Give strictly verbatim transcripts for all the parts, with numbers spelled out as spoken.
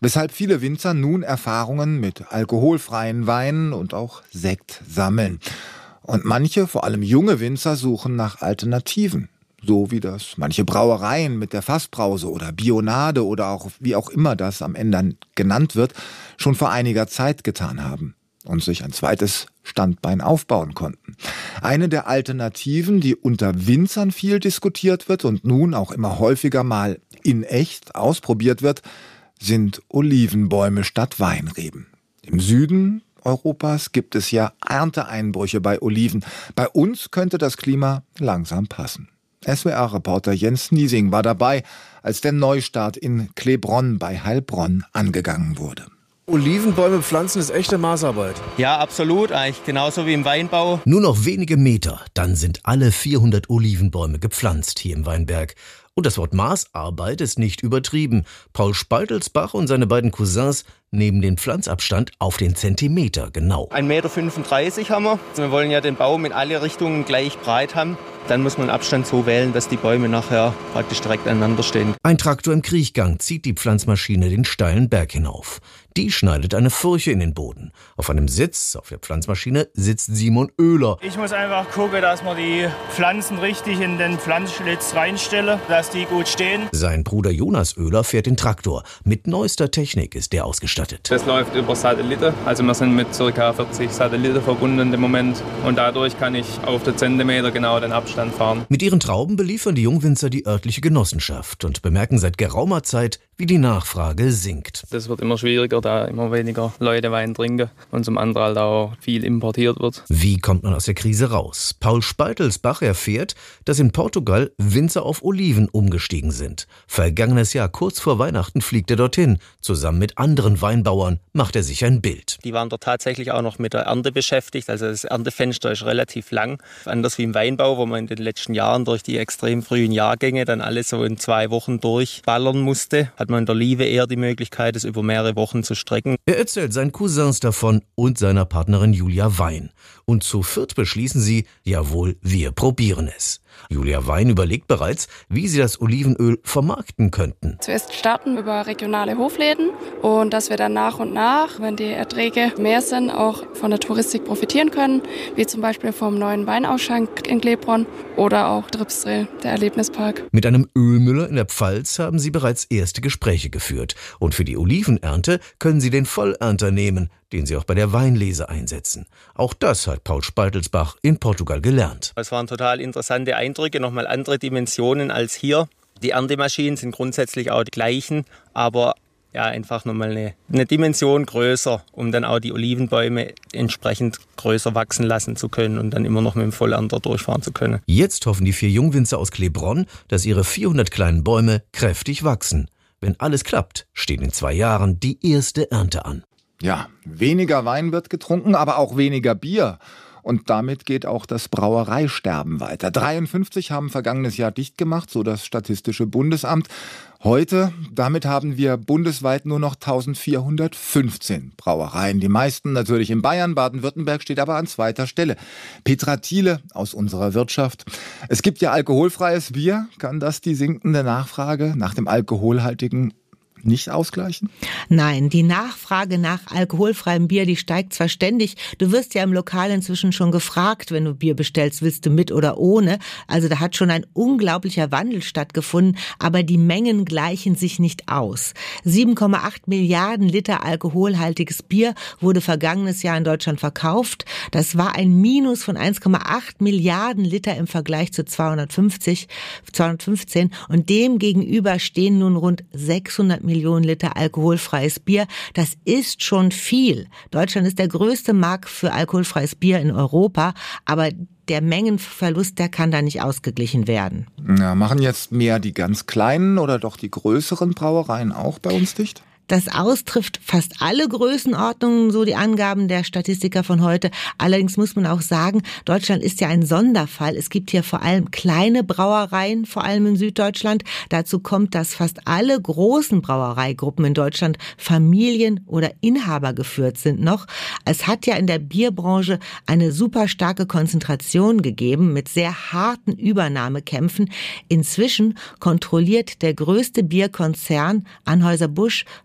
weshalb viele Winzer nun Erfahrungen mit alkoholfreien Weinen und auch Sekt sammeln. Und manche, vor allem junge Winzer, suchen nach Alternativen. So wie das manche Brauereien mit der Fassbrause oder Bionade oder auch wie auch immer das am Ende genannt wird, schon vor einiger Zeit getan haben und sich ein zweites Standbein aufbauen konnten. Eine der Alternativen, die unter Winzern viel diskutiert wird und nun auch immer häufiger mal in echt ausprobiert wird, sind Olivenbäume statt Weinreben. Im Süden Europas gibt es ja Ernteeinbrüche bei Oliven. Bei uns könnte das Klima langsam passen. S W R-Reporter Jens Niesing war dabei, als der Neustart in Klebronn bei Heilbronn angegangen wurde. Olivenbäume pflanzen ist echte Maßarbeit. Ja, absolut, eigentlich genauso wie im Weinbau. Nur noch wenige Meter, dann sind alle vierhundert Olivenbäume gepflanzt hier im Weinberg. Und das Wort Maßarbeit ist nicht übertrieben. Paul Speitelsbach und seine beiden Cousins nehmen den Pflanzabstand auf den Zentimeter genau. ein Meter fünfunddreißig haben wir. Wir wollen ja den Baum in alle Richtungen gleich breit haben. Dann muss man Abstand so wählen, dass die Bäume nachher praktisch direkt aneinander stehen. Ein Traktor im Kriechgang zieht die Pflanzmaschine den steilen Berg hinauf. Die schneidet eine Furche in den Boden. Auf einem Sitz auf der Pflanzmaschine sitzt Simon Oehler. Ich muss einfach gucken, dass man die Pflanzen richtig in den Pflanzschlitz reinstelle, dass die gut stehen. Sein Bruder Jonas Oehler fährt den Traktor. Mit neuester Technik ist der ausgestattet. Das läuft über Satelliten. Also wir sind mit ca. vierzig Satelliten verbunden im Moment. Und dadurch kann ich auf den Zentimeter genau den Abstand fahren. Mit ihren Trauben beliefern die Jungwinzer die örtliche Genossenschaft und bemerken seit geraumer Zeit, wie die Nachfrage sinkt. Das wird immer schwieriger, da immer weniger Leute Wein trinken und zum anderen halt auch viel importiert wird. Wie kommt man aus der Krise raus? Paul Speitelsbach erfährt, dass in Portugal Winzer auf Oliven umgestiegen sind. Vergangenes Jahr, kurz vor Weihnachten, fliegt er dorthin. Zusammen mit anderen Weinbauern macht er sich ein Bild. Die waren dort tatsächlich auch noch mit der Ernte beschäftigt. Also das Erntefenster ist relativ lang. Anders wie im Weinbau, wo man in den letzten Jahren durch die extrem frühen Jahrgänge dann alles so in zwei Wochen durchballern musste, hat man in der Olive eher die Möglichkeit, es über mehrere Wochen zu strecken. Er erzählt seinen Cousins davon und seiner Partnerin Julia Wein. Und zu viert beschließen sie, jawohl, wir probieren es. Julia Wein überlegt bereits, wie sie das Olivenöl vermarkten könnten. Zuerst starten über regionale Hofläden und dass wir dann nach und nach, wenn die Erträge mehr sind, auch von der Touristik profitieren können, wie zum Beispiel vom neuen Weinausschank in Klebronn oder auch Dripsdrill, der Erlebnispark. Mit einem Ölmüller in der Pfalz haben sie bereits erste Gespräche geführt. Und für die Olivenernte können sie den Vollernter nehmen, den sie auch bei der Weinlese einsetzen. Auch das hat Paul Speitelsbach in Portugal gelernt. Es waren total interessante Eindrücke, nochmal andere Dimensionen als hier. Die Erntemaschinen sind grundsätzlich auch die gleichen, aber ja, einfach nochmal eine, eine Dimension größer, um dann auch die Olivenbäume entsprechend größer wachsen lassen zu können und dann immer noch mit dem Vollernter durchfahren zu können. Jetzt hoffen die vier Jungwinzer aus Klebronn, dass ihre vierhundert kleinen Bäume kräftig wachsen. Wenn alles klappt, steht in zwei Jahren die erste Ernte an. Ja, weniger Wein wird getrunken, aber auch weniger Bier. Und damit geht auch das Brauereisterben weiter. dreiundfünfzig haben vergangenes Jahr dicht gemacht, so das Statistische Bundesamt. Heute, damit haben wir bundesweit nur noch eintausendvierhundertfünfzehn Brauereien. Die meisten natürlich in Bayern, Baden-Württemberg steht aber an zweiter Stelle. Petra Thiele aus unserer Wirtschaft. Es gibt ja alkoholfreies Bier. Kann das die sinkende Nachfrage nach dem alkoholhaltigen nicht ausgleichen? Nein, die Nachfrage nach alkoholfreiem Bier, die steigt zwar ständig. Du wirst ja im Lokal inzwischen schon gefragt, wenn du Bier bestellst, willst du mit oder ohne? Also da hat schon ein unglaublicher Wandel stattgefunden, aber die Mengen gleichen sich nicht aus. sieben Komma acht Milliarden Liter alkoholhaltiges Bier wurde vergangenes Jahr in Deutschland verkauft. Das war ein Minus von eins Komma acht Milliarden Liter im Vergleich zu zweihundertfünfzig, zweihundertfünfzehn und dem gegenüber stehen nun rund sechshundert Millionen Liter alkoholfreies Bier. Das ist schon viel. Deutschland ist der größte Markt für alkoholfreies Bier in Europa, aber der Mengenverlust, der kann da nicht ausgeglichen werden. Ja, machen jetzt mehr die ganz kleinen oder doch die größeren Brauereien auch bei uns dicht? Das austrifft fast alle Größenordnungen, so die Angaben der Statistiker von heute. Allerdings muss man auch sagen, Deutschland ist ja ein Sonderfall. Es gibt hier vor allem kleine Brauereien, vor allem in Süddeutschland. Dazu kommt, dass fast alle großen Brauereigruppen in Deutschland Familien- oder Inhaber geführt sind noch. Es hat ja in der Bierbranche eine super starke Konzentration gegeben mit sehr harten Übernahmekämpfen. Inzwischen kontrolliert der größte Bierkonzern Anheuser-Busch fast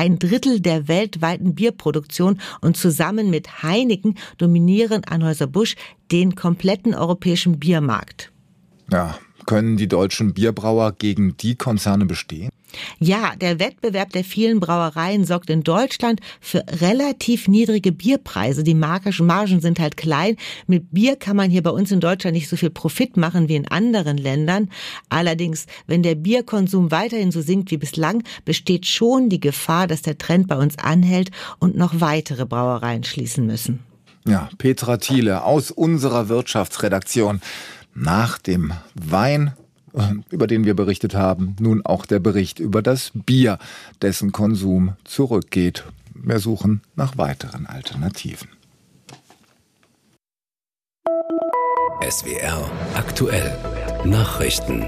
ein Drittel der weltweiten Bierproduktion und zusammen mit Heineken dominieren Anheuser-Busch den kompletten europäischen Biermarkt. Ja, können die deutschen Bierbrauer gegen die Konzerne bestehen? Ja, der Wettbewerb der vielen Brauereien sorgt in Deutschland für relativ niedrige Bierpreise. Die Margen sind halt klein. Mit Bier kann man hier bei uns in Deutschland nicht so viel Profit machen wie in anderen Ländern. Allerdings, wenn der Bierkonsum weiterhin so sinkt wie bislang, besteht schon die Gefahr, dass der Trend bei uns anhält und noch weitere Brauereien schließen müssen. Ja, Petra Thiele aus unserer Wirtschaftsredaktion. Nach dem Wein, über den wir berichtet haben, nun auch der Bericht über das Bier, dessen Konsum zurückgeht. Wir suchen nach weiteren Alternativen. S W R aktuell Nachrichten.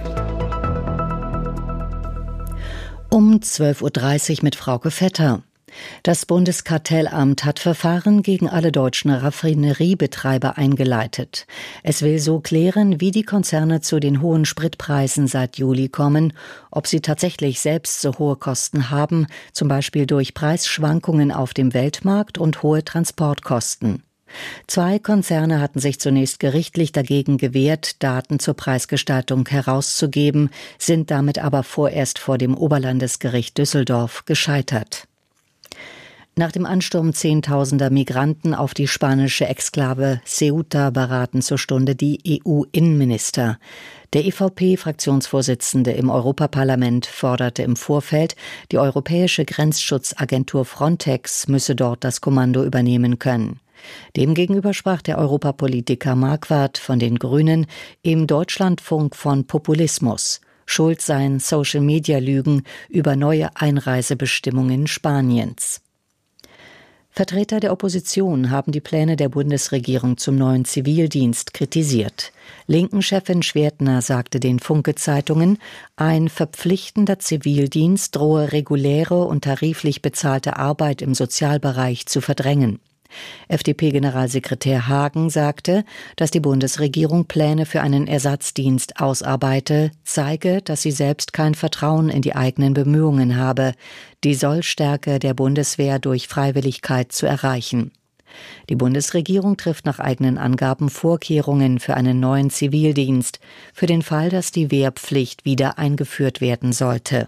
Um zwölf Uhr dreißig mit Frauke Vetter. Das Bundeskartellamt hat Verfahren gegen alle deutschen Raffineriebetreiber eingeleitet. Es will so klären, wie die Konzerne zu den hohen Spritpreisen seit Juli kommen, ob sie tatsächlich selbst so hohe Kosten haben, zum Beispiel durch Preisschwankungen auf dem Weltmarkt und hohe Transportkosten. Zwei Konzerne hatten sich zunächst gerichtlich dagegen gewehrt, Daten zur Preisgestaltung herauszugeben, sind damit aber vorerst vor dem Oberlandesgericht Düsseldorf gescheitert. Nach dem Ansturm zehntausender Migranten auf die spanische Exklave Ceuta beraten zur Stunde die E U-Innenminister. Der E V P-Fraktionsvorsitzende im Europaparlament forderte im Vorfeld, die europäische Grenzschutzagentur Frontex müsse dort das Kommando übernehmen können. Demgegenüber sprach der Europapolitiker Marquardt von den Grünen im Deutschlandfunk von Populismus. Schuld seien Social-Media-Lügen über neue Einreisebestimmungen Spaniens. Vertreter der Opposition haben die Pläne der Bundesregierung zum neuen Zivildienst kritisiert. Linken-Chefin Schwertner sagte den Funke-Zeitungen, ein verpflichtender Zivildienst drohe reguläre und tariflich bezahlte Arbeit im Sozialbereich zu verdrängen. F D P-Generalsekretär Hagen sagte, dass die Bundesregierung Pläne für einen Ersatzdienst ausarbeite, zeige, dass sie selbst kein Vertrauen in die eigenen Bemühungen habe, die Sollstärke der Bundeswehr durch Freiwilligkeit zu erreichen. Die Bundesregierung trifft nach eigenen Angaben Vorkehrungen für einen neuen Zivildienst, für den Fall, dass die Wehrpflicht wieder eingeführt werden sollte.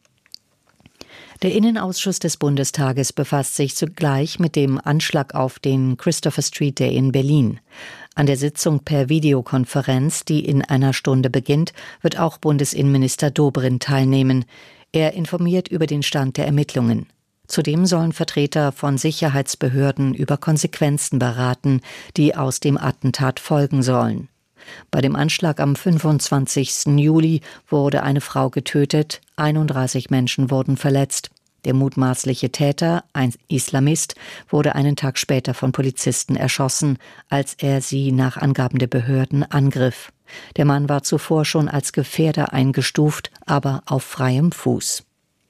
Der Innenausschuss des Bundestages befasst sich zugleich mit dem Anschlag auf den Christopher Street Day in Berlin. An der Sitzung per Videokonferenz, die in einer Stunde beginnt, wird auch Bundesinnenminister Dobrindt teilnehmen. Er informiert über den Stand der Ermittlungen. Zudem sollen Vertreter von Sicherheitsbehörden über Konsequenzen beraten, die aus dem Attentat folgen sollen. Bei dem Anschlag am fünfundzwanzigsten Juli wurde eine Frau getötet, einunddreißig Menschen wurden verletzt. Der mutmaßliche Täter, ein Islamist, wurde einen Tag später von Polizisten erschossen, als er sie nach Angaben der Behörden angriff. Der Mann war zuvor schon als Gefährder eingestuft, aber auf freiem Fuß.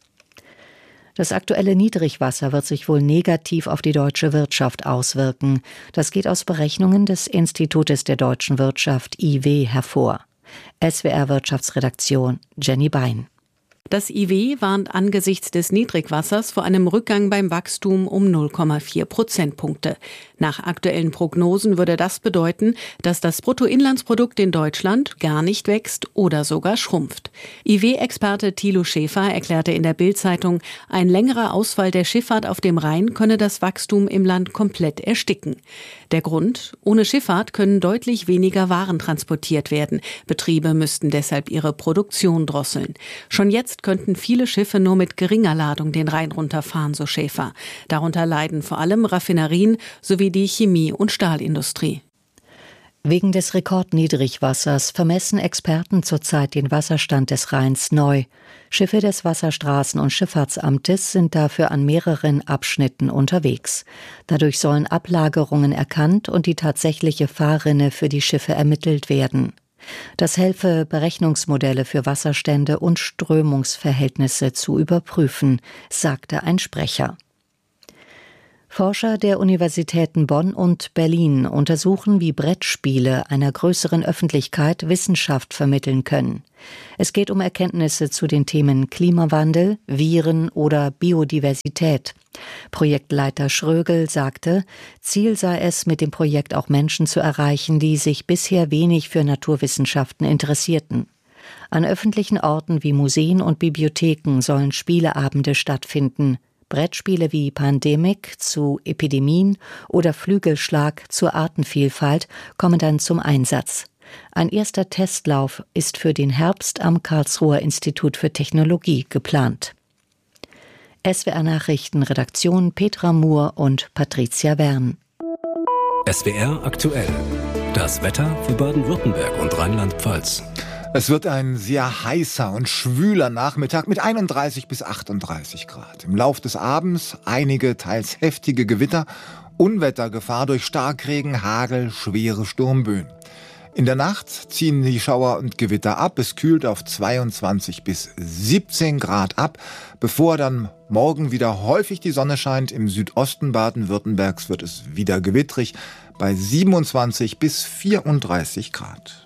Das aktuelle Niedrigwasser wird sich wohl negativ auf die deutsche Wirtschaft auswirken. Das geht aus Berechnungen des Institutes der deutschen Wirtschaft I W hervor. S W R-Wirtschaftsredaktion Jenny Bein. Das I W warnt angesichts des Niedrigwassers vor einem Rückgang beim Wachstum um null Komma vier Prozentpunkte. Nach aktuellen Prognosen würde das bedeuten, dass das Bruttoinlandsprodukt in Deutschland gar nicht wächst oder sogar schrumpft. I W-Experte Thilo Schäfer erklärte in der Bild-Zeitung, ein längerer Ausfall der Schifffahrt auf dem Rhein könne das Wachstum im Land komplett ersticken. Der Grund? Ohne Schifffahrt können deutlich weniger Waren transportiert werden. Betriebe müssten deshalb ihre Produktion drosseln. Schon jetzt könnten viele Schiffe nur mit geringer Ladung den Rhein runterfahren, so Schäfer. Darunter leiden vor allem Raffinerien sowie die Chemie- und Stahlindustrie. Wegen des Rekordniedrigwassers vermessen Experten zurzeit den Wasserstand des Rheins neu. Schiffe des Wasserstraßen- und Schifffahrtsamtes sind dafür an mehreren Abschnitten unterwegs. Dadurch sollen Ablagerungen erkannt und die tatsächliche Fahrrinne für die Schiffe ermittelt werden. Das helfe, Berechnungsmodelle für Wasserstände und Strömungsverhältnisse zu überprüfen, sagte ein Sprecher. Forscher der Universitäten Bonn und Berlin untersuchen, wie Brettspiele einer größeren Öffentlichkeit Wissenschaft vermitteln können. Es geht um Erkenntnisse zu den Themen Klimawandel, Viren oder Biodiversität. Projektleiter Schrögel sagte, Ziel sei es, mit dem Projekt auch Menschen zu erreichen, die sich bisher wenig für Naturwissenschaften interessierten. An öffentlichen Orten wie Museen und Bibliotheken sollen Spieleabende stattfinden. Brettspiele wie Pandemic zu Epidemien oder Flügelschlag zur Artenvielfalt kommen dann zum Einsatz. Ein erster Testlauf ist für den Herbst am Karlsruher Institut für Technologie geplant. S W R Nachrichten, Redaktion Petra Mohr und Patricia Wern. S W R aktuell. Das Wetter für Baden-Württemberg und Rheinland-Pfalz. Es wird ein sehr heißer und schwüler Nachmittag mit einunddreißig bis achtunddreißig Grad. Im Lauf des Abends einige teils heftige Gewitter, Unwettergefahr durch Starkregen, Hagel, schwere Sturmböen. In der Nacht ziehen die Schauer und Gewitter ab. Es kühlt auf zweiundzwanzig bis siebzehn Grad ab, bevor dann morgen wieder häufig die Sonne scheint. Im Südosten Baden-Württembergs wird es wieder gewittrig bei siebenundzwanzig bis vierunddreißig Grad.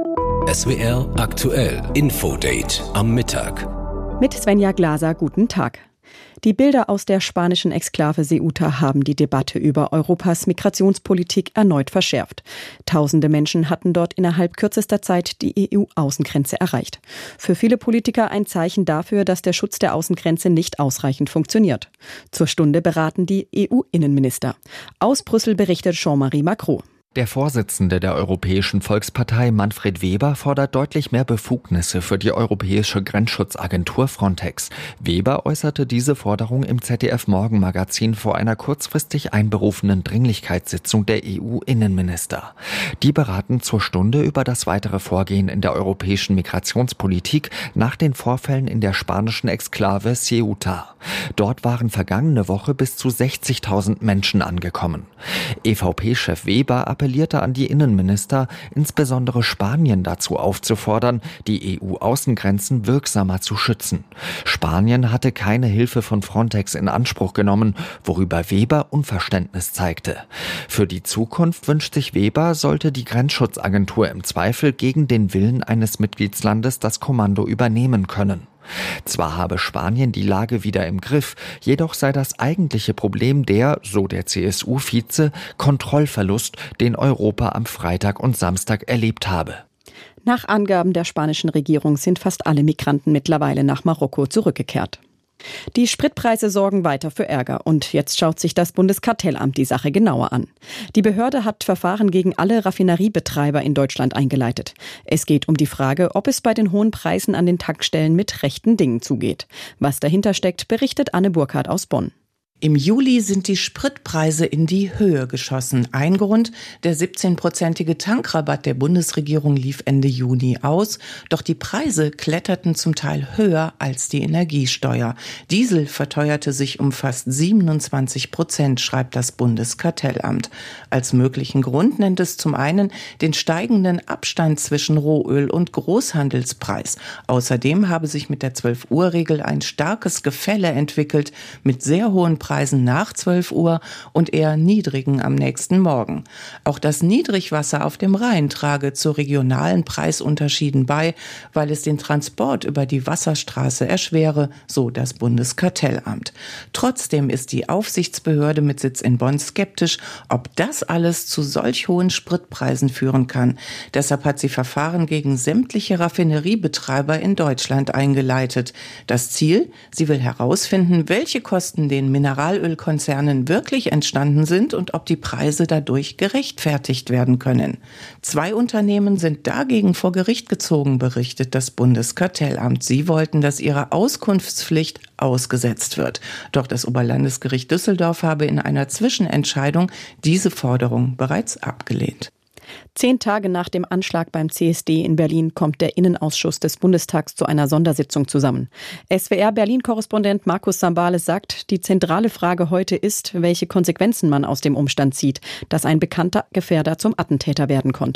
S W R aktuell Infodate am Mittag. Mit Svenja Glaser, guten Tag. Die Bilder aus der spanischen Exklave Ceuta haben die Debatte über Europas Migrationspolitik erneut verschärft. Tausende Menschen hatten dort innerhalb kürzester Zeit die E U-Außengrenze erreicht. Für viele Politiker ein Zeichen dafür, dass der Schutz der Außengrenze nicht ausreichend funktioniert. Zur Stunde beraten die E U-Innenminister. Aus Brüssel berichtet Jean-Marie Macron. Der Vorsitzende der Europäischen Volkspartei Manfred Weber fordert deutlich mehr Befugnisse für die Europäische Grenzschutzagentur Frontex. Weber äußerte diese Forderung im Z D F-Morgenmagazin vor einer kurzfristig einberufenen Dringlichkeitssitzung der E U-Innenminister. Die beraten zur Stunde über das weitere Vorgehen in der europäischen Migrationspolitik nach den Vorfällen in der spanischen Exklave Ceuta. Dort waren vergangene Woche bis zu sechzigtausend Menschen angekommen. E V P-Chef Weber appellierte an die Innenminister, insbesondere Spanien dazu aufzufordern, die E U-Außengrenzen wirksamer zu schützen. Spanien hatte keine Hilfe von Frontex in Anspruch genommen, worüber Weber Unverständnis zeigte. Für die Zukunft wünscht sich Weber, sollte die Grenzschutzagentur im Zweifel gegen den Willen eines Mitgliedslandes das Kommando übernehmen können. Zwar habe Spanien die Lage wieder im Griff, jedoch sei das eigentliche Problem der, so der C S U-Vize, Kontrollverlust, den Europa am Freitag und Samstag erlebt habe. Nach Angaben der spanischen Regierung sind fast alle Migranten mittlerweile nach Marokko zurückgekehrt. Die Spritpreise sorgen weiter für Ärger und jetzt schaut sich das Bundeskartellamt die Sache genauer an. Die Behörde hat Verfahren gegen alle Raffineriebetreiber in Deutschland eingeleitet. Es geht um die Frage, ob es bei den hohen Preisen an den Tankstellen mit rechten Dingen zugeht. Was dahinter steckt, berichtet Anne Burkhardt aus Bonn. Im Juli sind die Spritpreise in die Höhe geschossen. Ein Grund, der siebzehnprozentige Tankrabatt der Bundesregierung lief Ende Juni aus. Doch die Preise kletterten zum Teil höher als die Energiesteuer. Diesel verteuerte sich um fast siebenundzwanzig Prozent, schreibt das Bundeskartellamt. Als möglichen Grund nennt es zum einen den steigenden Abstand zwischen Rohöl und Großhandelspreis. Außerdem habe sich mit der zwölf-Uhr-Regel ein starkes Gefälle entwickelt mit sehr hohen Preisen nach zwölf Uhr und eher niedrigen am nächsten Morgen. Auch das Niedrigwasser auf dem Rhein trage zu regionalen Preisunterschieden bei, weil es den Transport über die Wasserstraße erschwere, so das Bundeskartellamt. Trotzdem ist die Aufsichtsbehörde mit Sitz in Bonn skeptisch, ob das alles zu solch hohen Spritpreisen führen kann. Deshalb hat sie Verfahren gegen sämtliche Raffineriebetreiber in Deutschland eingeleitet. Das Ziel? Sie will herausfinden, welche Kosten den Mineral Mineralölkonzernen wirklich entstanden sind und ob die Preise dadurch gerechtfertigt werden können. Zwei Unternehmen sind dagegen vor Gericht gezogen, berichtet das Bundeskartellamt. Sie wollten, dass ihre Auskunftspflicht ausgesetzt wird. Doch das Oberlandesgericht Düsseldorf habe in einer Zwischenentscheidung diese Forderung bereits abgelehnt. Zehn Tage nach dem Anschlag beim C S D in Berlin kommt der Innenausschuss des Bundestags zu einer Sondersitzung zusammen. S W R-Berlin-Korrespondent Markus Sambales sagt, die zentrale Frage heute ist, welche Konsequenzen man aus dem Umstand zieht, dass ein bekannter Gefährder zum Attentäter werden konnte.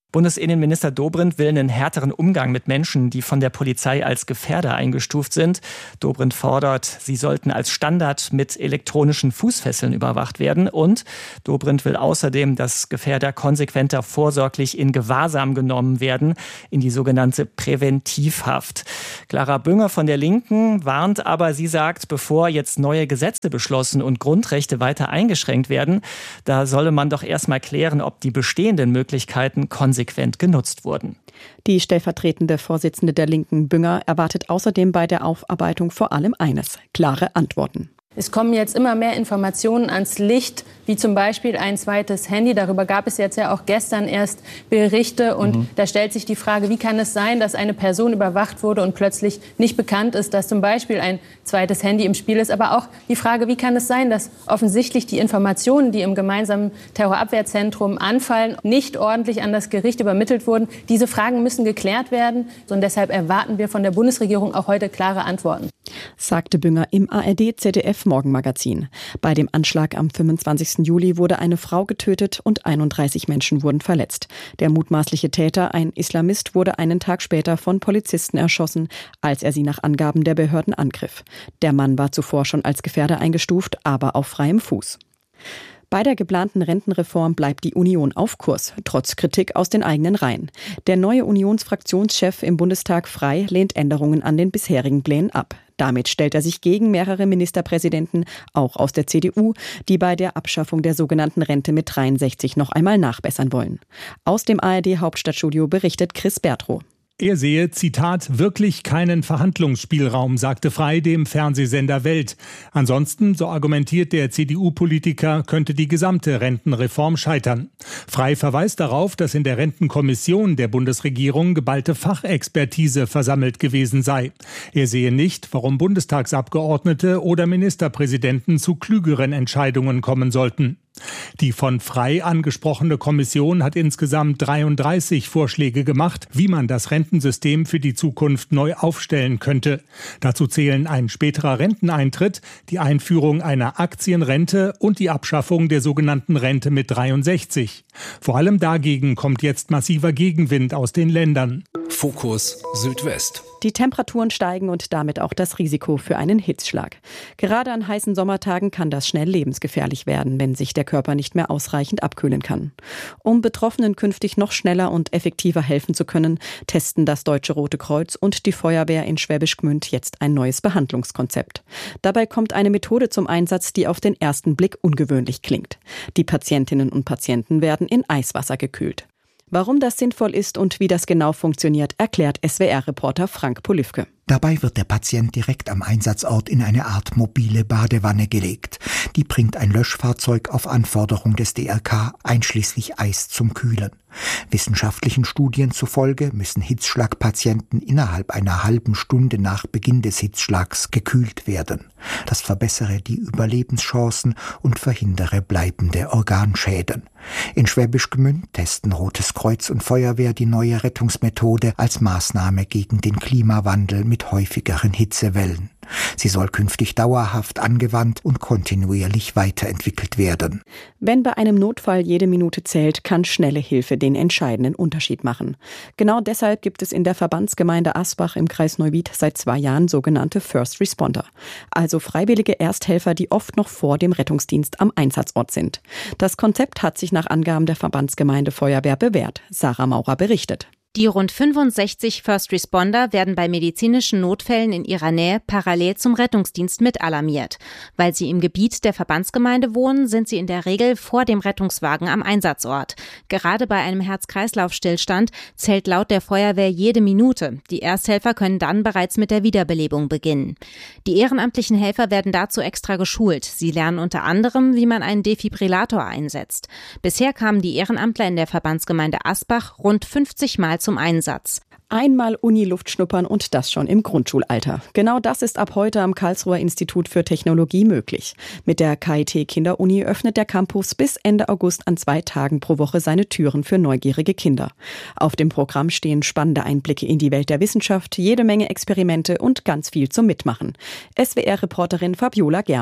Bundesinnenminister Dobrindt will einen härteren Umgang mit Menschen, die von der Polizei als Gefährder eingestuft sind. Dobrindt fordert, sie sollten als Standard mit elektronischen Fußfesseln überwacht werden. Und Dobrindt will außerdem, dass Gefährder konsequenter vorsorglich in Gewahrsam genommen werden, in die sogenannte Präventivhaft. Clara Bünger von der Linken warnt aber, sie sagt, bevor jetzt neue Gesetze beschlossen und Grundrechte weiter eingeschränkt werden, da solle man doch erstmal klären, ob die bestehenden Möglichkeiten konsequent konsequent genutzt wurden. Die stellvertretende Vorsitzende der Linken, Bünger, erwartet außerdem bei der Aufarbeitung vor allem eines: klare Antworten. Es kommen jetzt immer mehr Informationen ans Licht, wie zum Beispiel ein zweites Handy. Darüber gab es jetzt ja auch gestern erst Berichte. Und mhm. da stellt sich die Frage, wie kann es sein, dass eine Person überwacht wurde und plötzlich nicht bekannt ist, dass zum Beispiel ein zweites Handy im Spiel ist. Aber auch die Frage, wie kann es sein, dass offensichtlich die Informationen, die im gemeinsamen Terrorabwehrzentrum anfallen, nicht ordentlich an das Gericht übermittelt wurden. Diese Fragen müssen geklärt werden. Und deshalb erwarten wir von der Bundesregierung auch heute klare Antworten. Sagte Bünger im A R D-Z D F-Morgenmagazin. Bei dem Anschlag am fünfundzwanzigsten Juli wurde eine Frau getötet und einunddreißig Menschen wurden verletzt. Der mutmaßliche Täter, ein Islamist, wurde einen Tag später von Polizisten erschossen, als er sie nach Angaben der Behörden angriff. Der Mann war zuvor schon als Gefährder eingestuft, aber auf freiem Fuß. Bei der geplanten Rentenreform bleibt die Union auf Kurs, trotz Kritik aus den eigenen Reihen. Der neue Unionsfraktionschef im Bundestag Frey lehnt Änderungen an den bisherigen Plänen ab. Damit stellt er sich gegen mehrere Ministerpräsidenten, auch aus der C D U, die bei der Abschaffung der sogenannten Rente mit dreiundsechzig noch einmal nachbessern wollen. Aus dem A R D-Hauptstadtstudio berichtet Chris Bertrow. Er sehe, Zitat, wirklich keinen Verhandlungsspielraum, sagte Frey dem Fernsehsender Welt. Ansonsten, so argumentiert der C D U-Politiker, könnte die gesamte Rentenreform scheitern. Frey verweist darauf, dass in der Rentenkommission der Bundesregierung geballte Fachexpertise versammelt gewesen sei. Er sehe nicht, warum Bundestagsabgeordnete oder Ministerpräsidenten zu klügeren Entscheidungen kommen sollten. Die von Frey angesprochene Kommission hat insgesamt dreiunddreißig Vorschläge gemacht, wie man das Rentensystem für die Zukunft neu aufstellen könnte. Dazu zählen ein späterer Renteneintritt, die Einführung einer Aktienrente und die Abschaffung der sogenannten Rente mit dreiundsechzig. Vor allem dagegen kommt jetzt massiver Gegenwind aus den Ländern. Fokus Südwest. Die Temperaturen steigen und damit auch das Risiko für einen Hitzschlag. Gerade an heißen Sommertagen kann das schnell lebensgefährlich werden, wenn sich der Körper nicht mehr ausreichend abkühlen kann. Um Betroffenen künftig noch schneller und effektiver helfen zu können, testen das Deutsche Rote Kreuz und die Feuerwehr in Schwäbisch Gmünd jetzt ein neues Behandlungskonzept. Dabei kommt eine Methode zum Einsatz, die auf den ersten Blick ungewöhnlich klingt. Die Patientinnen und Patienten werden in Eiswasser gekühlt. Warum das sinnvoll ist und wie das genau funktioniert, erklärt S W R-Reporter Frank Polivke. Dabei wird der Patient direkt am Einsatzort in eine Art mobile Badewanne gelegt. Die bringt ein Löschfahrzeug auf Anforderung des D R K, einschließlich Eis zum Kühlen. Wissenschaftlichen Studien zufolge müssen Hitzschlagpatienten innerhalb einer halben Stunde nach Beginn des Hitzschlags gekühlt werden. Das verbessere die Überlebenschancen und verhindere bleibende Organschäden. In Schwäbisch Gmünd testen Rotes Kreuz und Feuerwehr die neue Rettungsmethode als Maßnahme gegen den Klimawandel mit häufigeren Hitzewellen. Sie soll künftig dauerhaft angewandt und kontinuierlich weiterentwickelt werden. Wenn bei einem Notfall jede Minute zählt, kann schnelle Hilfe den entscheidenden Unterschied machen. Genau deshalb gibt es in der Verbandsgemeinde Asbach im Kreis Neuwied seit zwei Jahren sogenannte First Responder. Also freiwillige Ersthelfer, die oft noch vor dem Rettungsdienst am Einsatzort sind. Das Konzept hat sich nach Angaben der Verbandsgemeinde Feuerwehr bewährt. Sarah Maurer berichtet. Die rund fünfundsechzig First Responder werden bei medizinischen Notfällen in ihrer Nähe parallel zum Rettungsdienst mit alarmiert. Weil sie im Gebiet der Verbandsgemeinde wohnen, sind sie in der Regel vor dem Rettungswagen am Einsatzort. Gerade bei einem Herz-Kreislauf-Stillstand zählt laut der Feuerwehr jede Minute. Die Ersthelfer können dann bereits mit der Wiederbelebung beginnen. Die ehrenamtlichen Helfer werden dazu extra geschult. Sie lernen unter anderem, wie man einen Defibrillator einsetzt. Bisher kamen die Ehrenamtler in der Verbandsgemeinde Asbach rund fünfzig Mal zum Einsatz. Einmal Uni-Luft schnuppern und das schon im Grundschulalter. Genau das ist ab heute am Karlsruher Institut für Technologie möglich. Mit der K I T Kinderuni öffnet der Campus bis Ende August an zwei Tagen pro Woche seine Türen für neugierige Kinder. Auf dem Programm stehen spannende Einblicke in die Welt der Wissenschaft, jede Menge Experimente und ganz viel zum Mitmachen. S W R-Reporterin Fabiola Germer.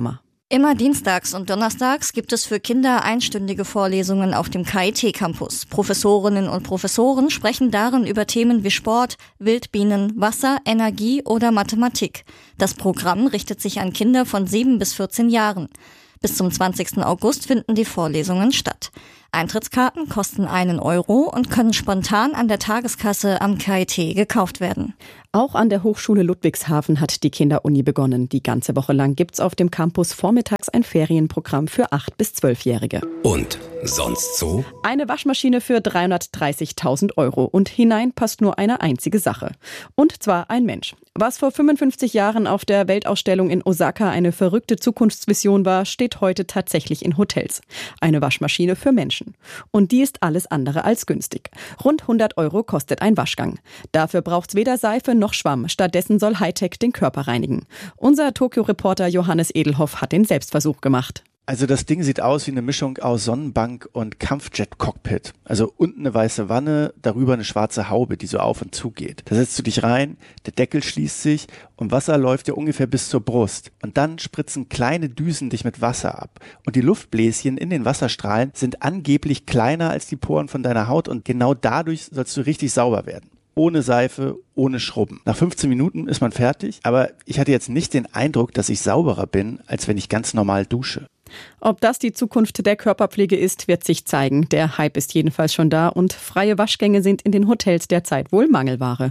Immer dienstags und donnerstags gibt es für Kinder einstündige Vorlesungen auf dem K I T-Campus. Professorinnen und Professoren sprechen darin über Themen wie Sport, Wildbienen, Wasser, Energie oder Mathematik. Das Programm richtet sich an Kinder von sieben bis vierzehn Jahren. Bis zum zwanzigsten August finden die Vorlesungen statt. Eintrittskarten kosten einen Euro und können spontan an der Tageskasse am K I T gekauft werden. Auch an der Hochschule Ludwigshafen hat die Kinderuni begonnen. Die ganze Woche lang gibt's auf dem Campus vormittags ein Ferienprogramm für acht- bis zwölfjährige. Und sonst so? Eine Waschmaschine für dreihundertdreißigtausend Euro und hinein passt nur eine einzige Sache. Und zwar ein Mensch. Was vor fünfundfünfzig Jahren auf der Weltausstellung in Osaka eine verrückte Zukunftsvision war, steht heute tatsächlich in Hotels. Eine Waschmaschine für Menschen. Und die ist alles andere als günstig. Rund hundert Euro kostet ein Waschgang. Dafür braucht's weder Seife noch Schwamm. Stattdessen soll Hightech den Körper reinigen. Unser Tokio-Reporter Johannes Edelhoff hat den Selbstversuch gemacht. Also das Ding sieht aus wie eine Mischung aus Sonnenbank und Kampfjet-Cockpit. Also unten eine weiße Wanne, darüber eine schwarze Haube, die so auf und zu geht. Da setzt du dich rein, der Deckel schließt sich und Wasser läuft dir ungefähr bis zur Brust. Und dann spritzen kleine Düsen dich mit Wasser ab. Und die Luftbläschen in den Wasserstrahlen sind angeblich kleiner als die Poren von deiner Haut und genau dadurch sollst du richtig sauber werden. Ohne Seife, ohne Schrubben. Nach fünfzehn Minuten ist man fertig, aber ich hatte jetzt nicht den Eindruck, dass ich sauberer bin, als wenn ich ganz normal dusche. Ob das die Zukunft der Körperpflege ist, wird sich zeigen. Der Hype ist jedenfalls schon da und freie Waschgänge sind in den Hotels derzeit wohl Mangelware.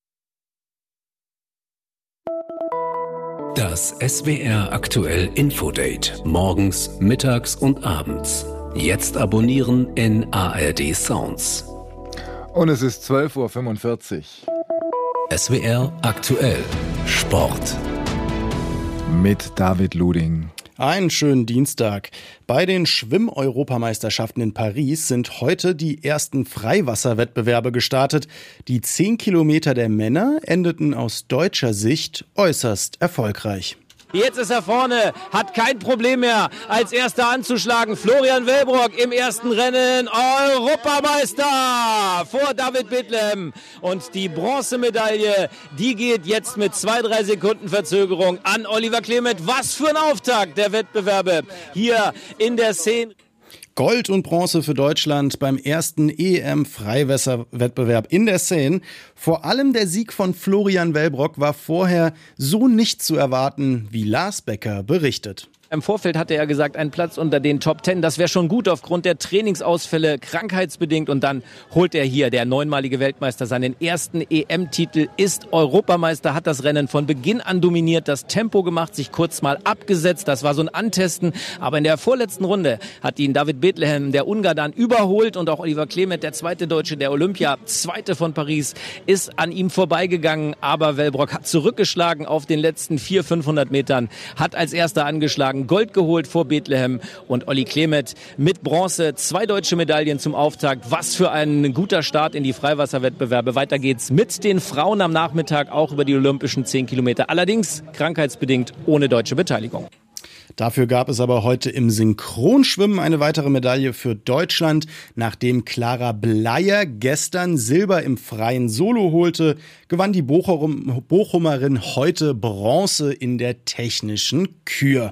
Das S W R aktuell Infodate. Morgens, mittags und abends. Jetzt abonnieren in A R D Sounds. Und es ist zwölf Uhr fünfundvierzig. S W R aktuell Sport. Mit David Luding. Einen schönen Dienstag. Bei den Schwimm-Europameisterschaften in Paris sind heute die ersten Freiwasserwettbewerbe gestartet. Die zehn Kilometer der Männer endeten aus deutscher Sicht äußerst erfolgreich. Jetzt ist er vorne, hat kein Problem mehr, als Erster anzuschlagen. Florian Wellbrock im ersten Rennen, Europameister vor David Bethlehem. Und die Bronzemedaille, die geht jetzt mit zwei, drei Sekunden Verzögerung an Oliver Clement. Was für ein Auftakt der Wettbewerbe hier in der Seine. Gold und Bronze für Deutschland beim ersten E M-Freiwasserwettbewerb in der Seine. Vor allem der Sieg von Florian Wellbrock war vorher so nicht zu erwarten, wie Lars Becker berichtet. Im Vorfeld hatte er gesagt, ein Platz unter den Top Ten, das wäre schon gut aufgrund der Trainingsausfälle, krankheitsbedingt. Und dann holt er hier, der neunmalige Weltmeister, seinen ersten E M-Titel, ist Europameister, hat das Rennen von Beginn an dominiert, das Tempo gemacht, sich kurz mal abgesetzt. Das war so ein Antesten. Aber in der vorletzten Runde hat ihn David Bethlehem, der Ungar, dann überholt. Und auch Oliver Clement, der zweite Deutsche der Olympia, zweite von Paris, ist an ihm vorbeigegangen. Aber Wellbrock hat zurückgeschlagen auf den letzten vierhundert, fünfhundert Metern, hat als erster angeschlagen, Gold geholt vor Bethlehem und Olli Clement mit Bronze. Zwei deutsche Medaillen zum Auftakt. Was für ein guter Start in die Freiwasserwettbewerbe. Weiter geht's mit den Frauen am Nachmittag, auch über die olympischen zehn Kilometer. Allerdings krankheitsbedingt ohne deutsche Beteiligung. Dafür gab es aber heute im Synchronschwimmen eine weitere Medaille für Deutschland, nachdem Clara Bleier gestern Silber im freien Solo holte, gewann die Bochum, Bochumerin heute Bronze in der technischen Kür.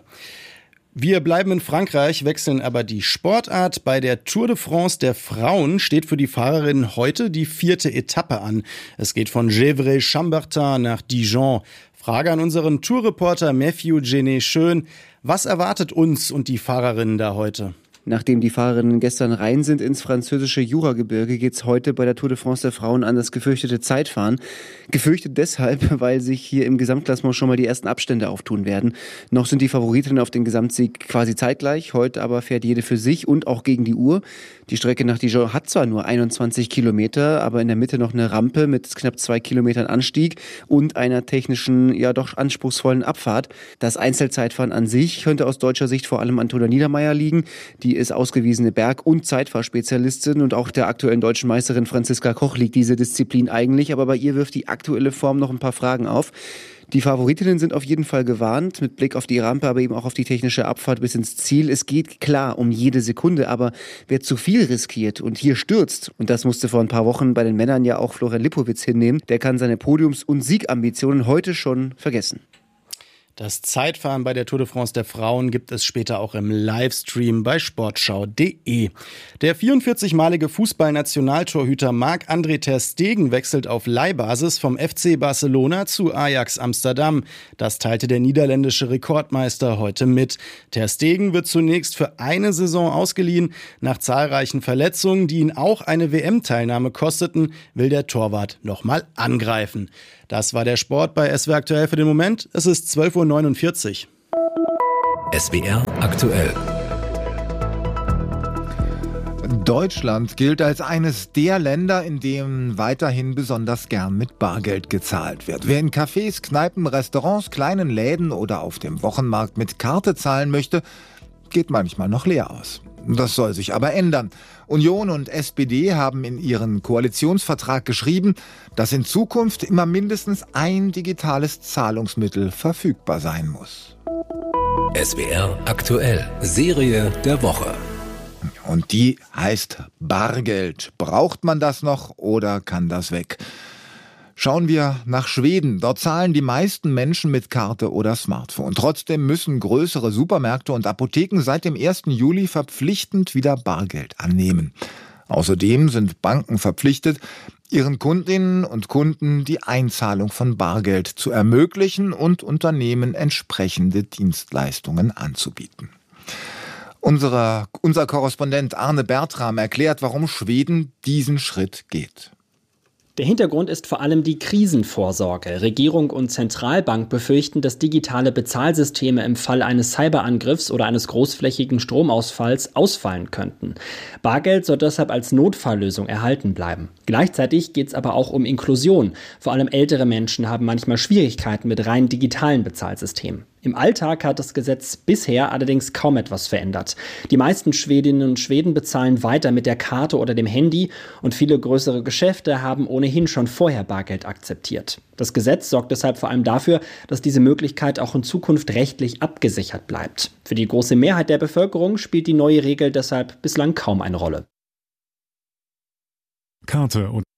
Wir bleiben in Frankreich, wechseln aber die Sportart. Bei der Tour de France der Frauen steht für die Fahrerinnen heute die vierte Etappe an. Es geht von Gevrey-Chambertin nach Dijon. Frage an unseren Tourreporter Matthew Genet-Schön. Was erwartet uns und die Fahrerinnen da heute? Nachdem die Fahrerinnen gestern rein sind ins französische Juragebirge, geht's heute bei der Tour de France der Frauen an das gefürchtete Zeitfahren. Gefürchtet deshalb, weil sich hier im Gesamtklassement schon mal die ersten Abstände auftun werden. Noch sind die Favoritinnen auf den Gesamtsieg quasi zeitgleich, heute aber fährt jede für sich und auch gegen die Uhr. Die Strecke nach Dijon hat zwar nur einundzwanzig Kilometer, aber in der Mitte noch eine Rampe mit knapp zwei Kilometern Anstieg und einer technischen, ja doch anspruchsvollen Abfahrt. Das Einzelzeitfahren an sich könnte aus deutscher Sicht vor allem an Toda Niedermeyer liegen. Die ist ausgewiesene Berg- und Zeitfahrspezialistin und auch der aktuellen deutschen Meisterin Franziska Koch liegt diese Disziplin eigentlich, aber bei ihr wirft die aktuelle Form noch ein paar Fragen auf. Die Favoritinnen sind auf jeden Fall gewarnt, mit Blick auf die Rampe, aber eben auch auf die technische Abfahrt bis ins Ziel. Es geht klar um jede Sekunde, aber wer zu viel riskiert und hier stürzt, und das musste vor ein paar Wochen bei den Männern ja auch Florian Lipowitz hinnehmen, der kann seine Podiums- und Siegambitionen heute schon vergessen. Das Zeitfahren bei der Tour de France der Frauen gibt es später auch im Livestream bei sportschau punkt de. Der vierundvierzigmalige Fußballnationaltorhüter Marc-André ter Stegen wechselt auf Leihbasis vom F C Barcelona zu Ajax Amsterdam. Das teilte der niederländische Rekordmeister heute mit. Ter Stegen wird zunächst für eine Saison ausgeliehen. Nach zahlreichen Verletzungen, die ihn auch eine W M-Teilnahme kosteten, will der Torwart nochmal angreifen. Das war der Sport bei S W R aktuell für den Moment. Es ist zwölf Uhr neunundvierzig. S W R aktuell. Deutschland gilt als eines der Länder, in dem weiterhin besonders gern mit Bargeld gezahlt wird. Wer in Cafés, Kneipen, Restaurants, kleinen Läden oder auf dem Wochenmarkt mit Karte zahlen möchte, geht manchmal noch leer aus. Das soll sich aber ändern. Union und S P D haben in ihren Koalitionsvertrag geschrieben, dass in Zukunft immer mindestens ein digitales Zahlungsmittel verfügbar sein muss. S W R aktuell. Serie der Woche. Und die heißt Bargeld. Braucht man das noch oder kann das weg? Schauen wir nach Schweden. Dort zahlen die meisten Menschen mit Karte oder Smartphone. Trotzdem müssen größere Supermärkte und Apotheken seit dem ersten Juli verpflichtend wieder Bargeld annehmen. Außerdem sind Banken verpflichtet, ihren Kundinnen und Kunden die Einzahlung von Bargeld zu ermöglichen und Unternehmen entsprechende Dienstleistungen anzubieten. Unsere, unser Korrespondent Arne Bertram erklärt, warum Schweden diesen Schritt geht. Der Hintergrund ist vor allem die Krisenvorsorge. Regierung und Zentralbank befürchten, dass digitale Bezahlsysteme im Fall eines Cyberangriffs oder eines großflächigen Stromausfalls ausfallen könnten. Bargeld soll deshalb als Notfalllösung erhalten bleiben. Gleichzeitig geht es aber auch um Inklusion. Vor allem ältere Menschen haben manchmal Schwierigkeiten mit rein digitalen Bezahlsystemen. Im Alltag hat das Gesetz bisher allerdings kaum etwas verändert. Die meisten Schwedinnen und Schweden bezahlen weiter mit der Karte oder dem Handy und viele größere Geschäfte haben ohnehin schon vorher Bargeld akzeptiert. Das Gesetz sorgt deshalb vor allem dafür, dass diese Möglichkeit auch in Zukunft rechtlich abgesichert bleibt. Für die große Mehrheit der Bevölkerung spielt die neue Regel deshalb bislang kaum eine Rolle. Karte und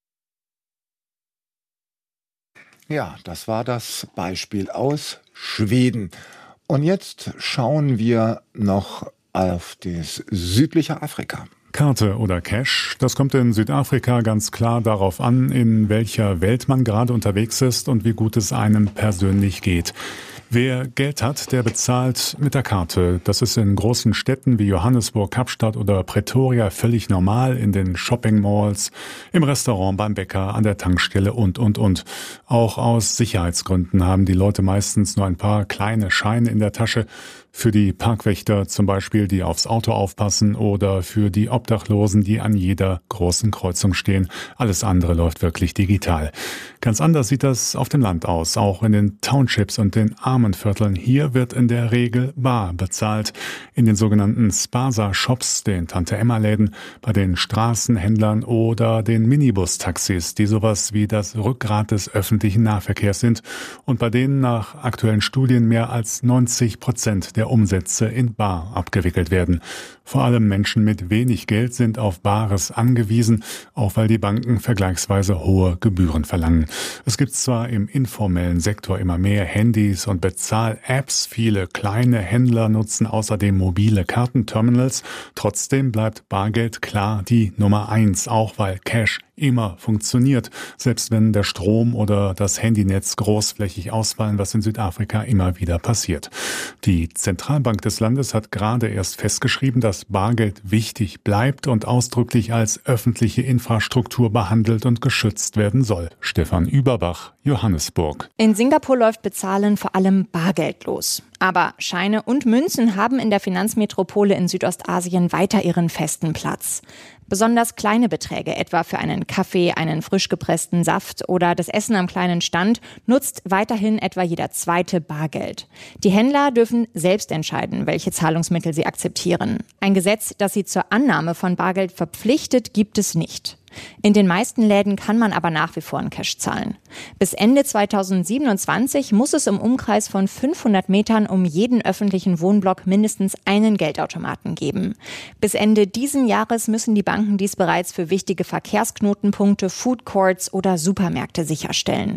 Ja, das war das Beispiel aus Schweden. Und jetzt schauen wir noch auf das südliche Afrika. Karte oder Cash, das kommt in Südafrika ganz klar darauf an, in welcher Welt man gerade unterwegs ist und wie gut es einem persönlich geht. Wer Geld hat, der bezahlt mit der Karte. Das ist in großen Städten wie Johannesburg, Kapstadt oder Pretoria völlig normal, in den Shopping-Malls, im Restaurant, beim Bäcker, an der Tankstelle und, und, und. Auch aus Sicherheitsgründen haben die Leute meistens nur ein paar kleine Scheine in der Tasche. Für die Parkwächter zum Beispiel, die aufs Auto aufpassen, oder für die Obdachlosen, die an jeder großen Kreuzung stehen. Alles andere läuft wirklich digital. Ganz anders sieht das auf dem Land aus, auch in den Townships und den Armenvierteln. Hier wird in der Regel bar bezahlt. In den sogenannten Spaza-Shops, den Tante-Emma-Läden, bei den Straßenhändlern oder den Minibus-Taxis, die sowas wie das Rückgrat des öffentlichen Nahverkehrs sind und bei denen nach aktuellen Studien mehr als neunzig Prozent der Umsätze in bar abgewickelt werden. Vor allem Menschen mit wenig Geld sind auf Bares angewiesen, auch weil die Banken vergleichsweise hohe Gebühren verlangen. Es gibt zwar im informellen Sektor immer mehr Handys und Bezahl-Apps, viele kleine Händler nutzen außerdem mobile Kartenterminals, trotzdem bleibt Bargeld klar die Nummer eins, auch weil Cash immer funktioniert, selbst wenn der Strom oder das Handynetz großflächig ausfallen, was in Südafrika immer wieder passiert. Die Zentralbank des Landes hat gerade erst festgeschrieben, dass Bargeld wichtig bleibt und ausdrücklich als öffentliche Infrastruktur behandelt und geschützt werden soll. Stefan Überbach, Johannesburg. In Singapur läuft Bezahlen vor allem bargeldlos. Aber Scheine und Münzen haben in der Finanzmetropole in Südostasien weiter ihren festen Platz. Besonders kleine Beträge, etwa für einen Kaffee, einen frisch gepressten Saft oder das Essen am kleinen Stand, nutzt weiterhin etwa jeder zweite Bargeld. Die Händler dürfen selbst entscheiden, welche Zahlungsmittel sie akzeptieren. Ein Gesetz, das sie zur Annahme von Bargeld verpflichtet, gibt es nicht. In den meisten Läden kann man aber nach wie vor in Cash zahlen. Bis Ende zweitausendsiebenundzwanzig muss es im Umkreis von fünfhundert Metern um jeden öffentlichen Wohnblock mindestens einen Geldautomaten geben. Bis Ende diesen Jahres müssen die Banken dies bereits für wichtige Verkehrsknotenpunkte, Food Courts oder Supermärkte sicherstellen.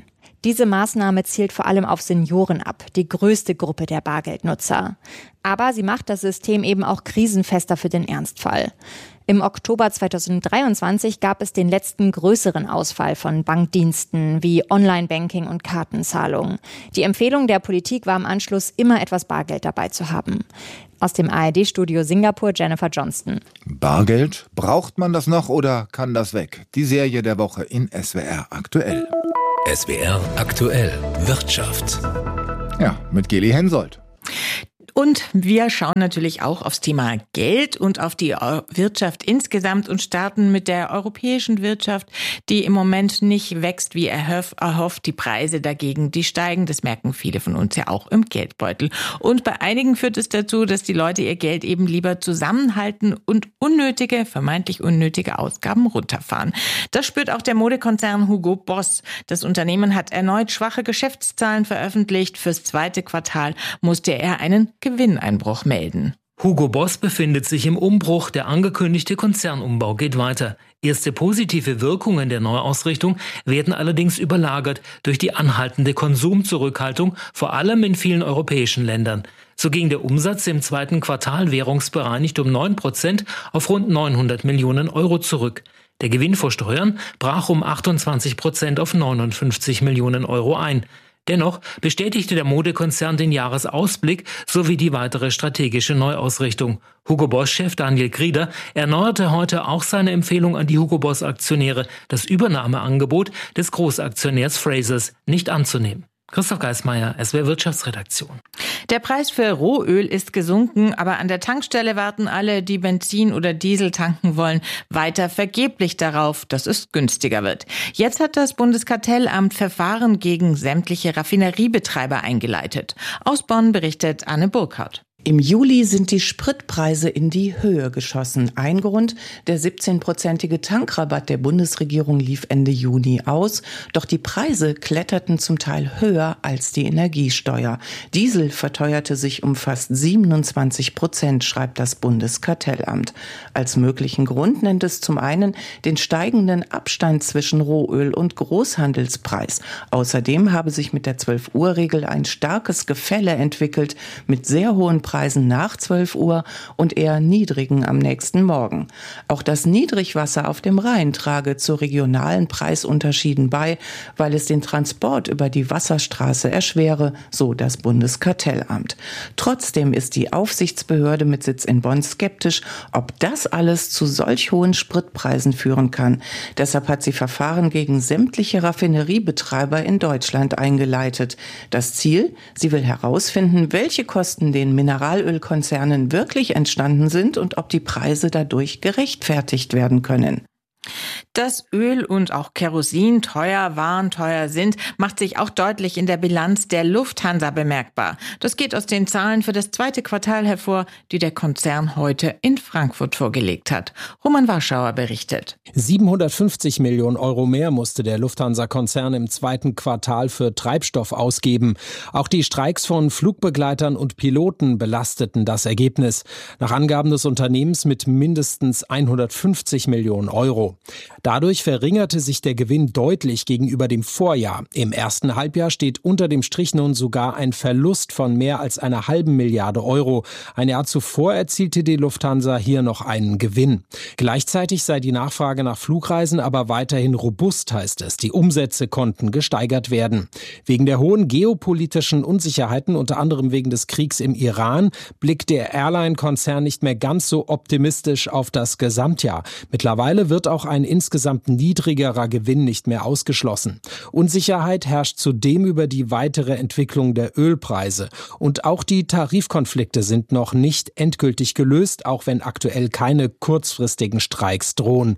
Diese Maßnahme zielt vor allem auf Senioren ab, die größte Gruppe der Bargeldnutzer. Aber sie macht das System eben auch krisenfester für den Ernstfall. Im Oktober zweitausenddreiundzwanzig gab es den letzten größeren Ausfall von Bankdiensten wie Online-Banking und Kartenzahlungen. Die Empfehlung der Politik war im Anschluss, immer etwas Bargeld dabei zu haben. Aus dem A R D-Studio Singapur, Jennifer Johnston. Bargeld? Braucht man das noch oder kann das weg? Die Serie der Woche in S W R aktuell. S W R aktuell Wirtschaft. Ja, mit Geli Hensoldt. Und wir schauen natürlich auch aufs Thema Geld und auf die Wirtschaft insgesamt und starten mit der europäischen Wirtschaft, die im Moment nicht wächst, wie erhofft. Die Preise dagegen, die steigen. Das merken viele von uns ja auch im Geldbeutel. Und bei einigen führt es dazu, dass die Leute ihr Geld eben lieber zusammenhalten und unnötige, vermeintlich unnötige Ausgaben runterfahren. Das spürt auch der Modekonzern Hugo Boss. Das Unternehmen hat erneut schwache Geschäftszahlen veröffentlicht. Fürs zweite Quartal musste er einen Gewinneinbruch melden. Hugo Boss befindet sich im Umbruch. Der angekündigte Konzernumbau geht weiter. Erste positive Wirkungen der Neuausrichtung werden allerdings überlagert durch die anhaltende Konsumzurückhaltung, vor allem in vielen europäischen Ländern. So ging der Umsatz im zweiten Quartal währungsbereinigt um neun Prozent auf rund neunhundert Millionen Euro zurück. Der Gewinn vor Steuern brach um achtundzwanzig Prozent auf neunundfünfzig Millionen Euro ein. Dennoch bestätigte der Modekonzern den Jahresausblick sowie die weitere strategische Neuausrichtung. Hugo Boss-Chef Daniel Grieder erneuerte heute auch seine Empfehlung an die Hugo Boss-Aktionäre, das Übernahmeangebot des Großaktionärs Frasers nicht anzunehmen. Christoph Geismeier, S W R Wirtschaftsredaktion. Der Preis für Rohöl ist gesunken, aber an der Tankstelle warten alle, die Benzin oder Diesel tanken wollen, weiter vergeblich darauf, dass es günstiger wird. Jetzt hat das Bundeskartellamt Verfahren gegen sämtliche Raffineriebetreiber eingeleitet. Aus Bonn berichtet Anne Burkhardt. Im Juli sind die Spritpreise in die Höhe geschossen. Ein Grund, der siebzehnprozentige Tankrabatt der Bundesregierung lief Ende Juni aus. Doch die Preise kletterten zum Teil höher als die Energiesteuer. Diesel verteuerte sich um fast siebenundzwanzig Prozent, schreibt das Bundeskartellamt. Als möglichen Grund nennt es zum einen den steigenden Abstand zwischen Rohöl und Großhandelspreis. Außerdem habe sich mit der zwölf-Uhr-Regel ein starkes Gefälle entwickelt mit sehr hohen Preisen nach zwölf Uhr und eher niedrigen am nächsten Morgen. Auch das Niedrigwasser auf dem Rhein trage zu regionalen Preisunterschieden bei, weil es den Transport über die Wasserstraße erschwere, so das Bundeskartellamt. Trotzdem ist die Aufsichtsbehörde mit Sitz in Bonn skeptisch, ob das alles zu solch hohen Spritpreisen führen kann. Deshalb hat sie Verfahren gegen sämtliche Raffineriebetreiber in Deutschland eingeleitet. Das Ziel? Sie will herausfinden, welche Kosten den Mineralölkonzernen wirklich entstanden sind und ob die Preise dadurch gerechtfertigt werden können. Dass Öl und auch Kerosin teuer waren, teuer sind, macht sich auch deutlich in der Bilanz der Lufthansa bemerkbar. Das geht aus den Zahlen für das zweite Quartal hervor, die der Konzern heute in Frankfurt vorgelegt hat. Roman Warschauer berichtet. siebenhundertfünfzig Millionen Euro mehr musste der Lufthansa-Konzern im zweiten Quartal für Treibstoff ausgeben. Auch die Streiks von Flugbegleitern und Piloten belasteten das Ergebnis. Nach Angaben des Unternehmens mit mindestens hundertfünfzig Millionen Euro. Dadurch verringerte sich der Gewinn deutlich gegenüber dem Vorjahr. Im ersten Halbjahr steht unter dem Strich nun sogar ein Verlust von mehr als einer halben Milliarde Euro. Ein Jahr zuvor erzielte die Lufthansa hier noch einen Gewinn. Gleichzeitig sei die Nachfrage nach Flugreisen aber weiterhin robust, heißt es. Die Umsätze konnten gesteigert werden. Wegen der hohen geopolitischen Unsicherheiten, unter anderem wegen des Kriegs im Iran, blickt der Airline-Konzern nicht mehr ganz so optimistisch auf das Gesamtjahr. Mittlerweile wird auch ein insgesamt niedrigerer Gewinn nicht mehr ausgeschlossen. Unsicherheit herrscht zudem über die weitere Entwicklung der Ölpreise. Und auch die Tarifkonflikte sind noch nicht endgültig gelöst, auch wenn aktuell keine kurzfristigen Streiks drohen.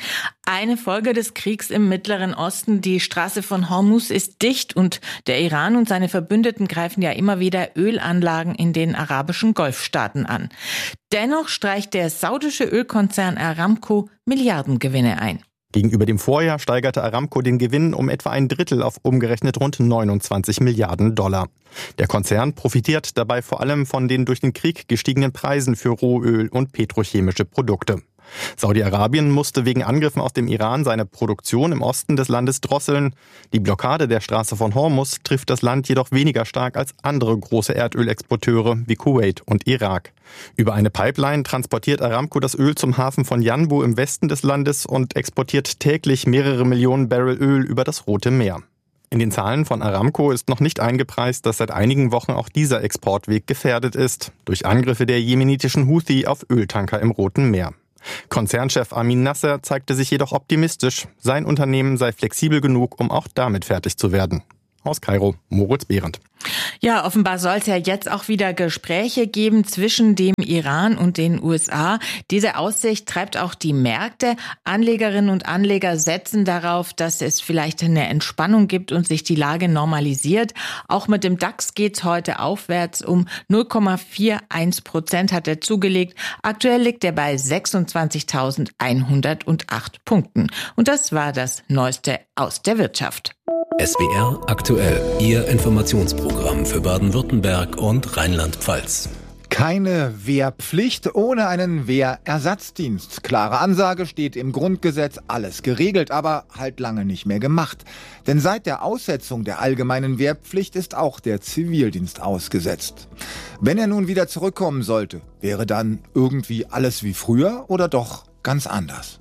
Eine Folge des Kriegs im Mittleren Osten, die Straße von Hormuz ist dicht und der Iran und seine Verbündeten greifen ja immer wieder Ölanlagen in den arabischen Golfstaaten an. Dennoch streicht der saudische Ölkonzern Aramco Milliardengewinne ein. Gegenüber dem Vorjahr steigerte Aramco den Gewinn um etwa ein Drittel auf umgerechnet rund neunundzwanzig Milliarden Dollar. Der Konzern profitiert dabei vor allem von den durch den Krieg gestiegenen Preisen für Rohöl und petrochemische Produkte. Saudi-Arabien musste wegen Angriffen aus dem Iran seine Produktion im Osten des Landes drosseln. Die Blockade der Straße von Hormuz trifft das Land jedoch weniger stark als andere große Erdölexporteure wie Kuwait und Irak. Über eine Pipeline transportiert Aramco das Öl zum Hafen von Yanbu im Westen des Landes und exportiert täglich mehrere Millionen Barrel Öl über das Rote Meer. In den Zahlen von Aramco ist noch nicht eingepreist, dass seit einigen Wochen auch dieser Exportweg gefährdet ist, durch Angriffe der jemenitischen Houthi auf Öltanker im Roten Meer. Konzernchef Amin Nasser zeigte sich jedoch optimistisch. Sein Unternehmen sei flexibel genug, um auch damit fertig zu werden. Aus Kairo, Moritz Behrendt. Ja, offenbar soll es ja jetzt auch wieder Gespräche geben zwischen dem Iran und den U S A. Diese Aussicht treibt auch die Märkte. Anlegerinnen und Anleger setzen darauf, dass es vielleicht eine Entspannung gibt und sich die Lage normalisiert. Auch mit dem DAX geht's heute aufwärts. Um null Komma einundvierzig Prozent hat er zugelegt. Aktuell liegt er bei sechsundzwanzigtausendeinhundertacht Punkten. Und das war das Neueste aus der Wirtschaft. S W R aktuell, Ihr Informationsprogramm für Baden-Württemberg und Rheinland-Pfalz. Keine Wehrpflicht ohne einen Wehrersatzdienst. Klare Ansage, steht im Grundgesetz, alles geregelt, aber halt lange nicht mehr gemacht. Denn seit der Aussetzung der allgemeinen Wehrpflicht ist auch der Zivildienst ausgesetzt. Wenn er nun wieder zurückkommen sollte, wäre dann irgendwie alles wie früher oder doch ganz anders?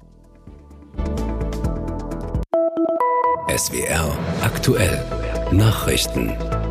S W R aktuell Nachrichten.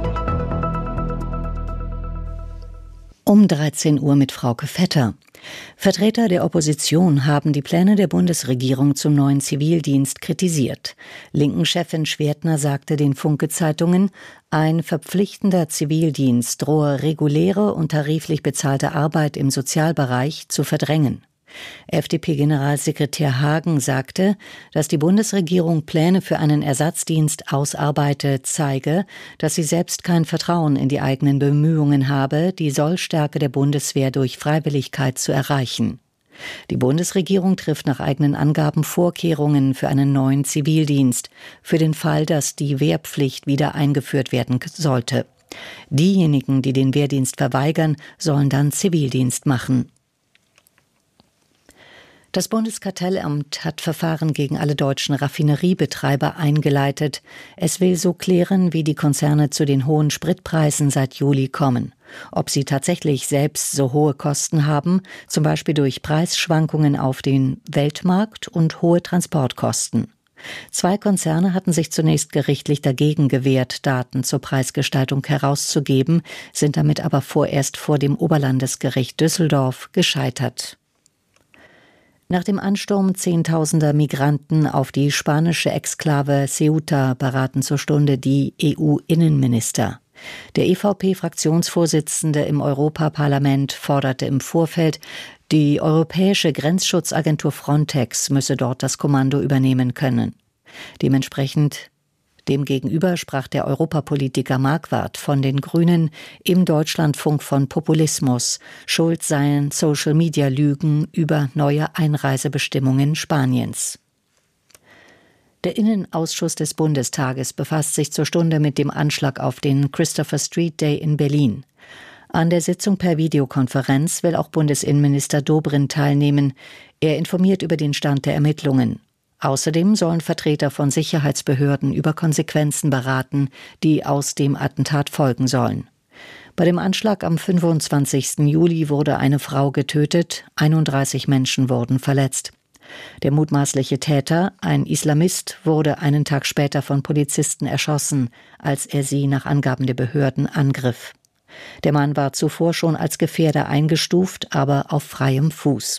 Um dreizehn Uhr mit Frauke Vetter. Vertreter der Opposition haben die Pläne der Bundesregierung zum neuen Zivildienst kritisiert. Linken-Chefin Schwertner sagte den Funke-Zeitungen, ein verpflichtender Zivildienst drohe reguläre und tariflich bezahlte Arbeit im Sozialbereich zu verdrängen. F D P-Generalsekretär Hagen sagte, dass die Bundesregierung Pläne für einen Ersatzdienst ausarbeite, zeige, dass sie selbst kein Vertrauen in die eigenen Bemühungen habe, die Sollstärke der Bundeswehr durch Freiwilligkeit zu erreichen. Die Bundesregierung trifft nach eigenen Angaben Vorkehrungen für einen neuen Zivildienst, für den Fall, dass die Wehrpflicht wieder eingeführt werden sollte. Diejenigen, die den Wehrdienst verweigern, sollen dann Zivildienst machen. Das Bundeskartellamt hat Verfahren gegen alle deutschen Raffineriebetreiber eingeleitet. Es will so klären, wie die Konzerne zu den hohen Spritpreisen seit Juli kommen. Ob sie tatsächlich selbst so hohe Kosten haben, zum Beispiel durch Preisschwankungen auf den Weltmarkt und hohe Transportkosten. Zwei Konzerne hatten sich zunächst gerichtlich dagegen gewehrt, Daten zur Preisgestaltung herauszugeben, sind damit aber vorerst vor dem Oberlandesgericht Düsseldorf gescheitert. Nach dem Ansturm zehntausender Migranten auf die spanische Exklave Ceuta beraten zur Stunde die E U-Innenminister. Der E V P-Fraktionsvorsitzende im Europaparlament forderte im Vorfeld, die europäische Grenzschutzagentur Frontex müsse dort das Kommando übernehmen können. Dementsprechend Demgegenüber sprach der Europapolitiker Marquardt von den Grünen im Deutschlandfunk von Populismus. Schuld seien Social-Media-Lügen über neue Einreisebestimmungen Spaniens. Der Innenausschuss des Bundestages befasst sich zur Stunde mit dem Anschlag auf den Christopher Street Day in Berlin. An der Sitzung per Videokonferenz will auch Bundesinnenminister Dobrindt teilnehmen. Er informiert über den Stand der Ermittlungen. Außerdem sollen Vertreter von Sicherheitsbehörden über Konsequenzen beraten, die aus dem Attentat folgen sollen. Bei dem Anschlag am fünfundzwanzigsten Juli wurde eine Frau getötet, einunddreißig Menschen wurden verletzt. Der mutmaßliche Täter, ein Islamist, wurde einen Tag später von Polizisten erschossen, als er sie nach Angaben der Behörden angriff. Der Mann war zuvor schon als Gefährder eingestuft, aber auf freiem Fuß.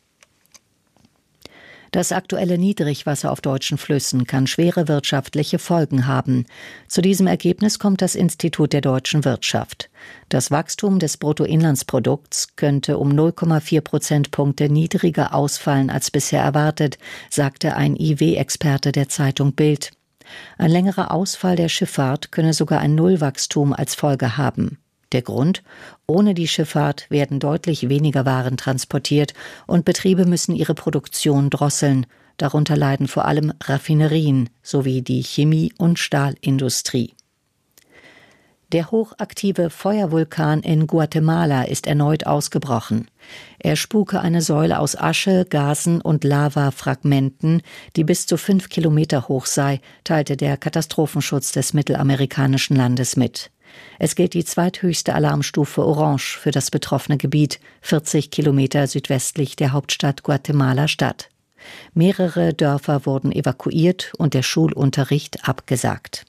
Das aktuelle Niedrigwasser auf deutschen Flüssen kann schwere wirtschaftliche Folgen haben. Zu diesem Ergebnis kommt das Institut der deutschen Wirtschaft. Das Wachstum des Bruttoinlandsprodukts könnte um null Komma vier Prozentpunkte niedriger ausfallen als bisher erwartet, sagte ein I W-Experte der Zeitung Bild. Ein längerer Ausfall der Schifffahrt könne sogar ein Nullwachstum als Folge haben. Der Grund? Ohne die Schifffahrt werden deutlich weniger Waren transportiert und Betriebe müssen ihre Produktion drosseln. Darunter leiden vor allem Raffinerien sowie die Chemie- und Stahlindustrie. Der hochaktive Feuervulkan in Guatemala ist erneut ausgebrochen. Er spuke eine Säule aus Asche, Gasen und Lavafragmenten, die bis zu fünf Kilometer hoch sei, teilte der Katastrophenschutz des mittelamerikanischen Landes mit. Es gilt die zweithöchste Alarmstufe Orange für das betroffene Gebiet, vierzig Kilometer südwestlich der Hauptstadt Guatemala-Stadt. Mehrere Dörfer wurden evakuiert und der Schulunterricht abgesagt.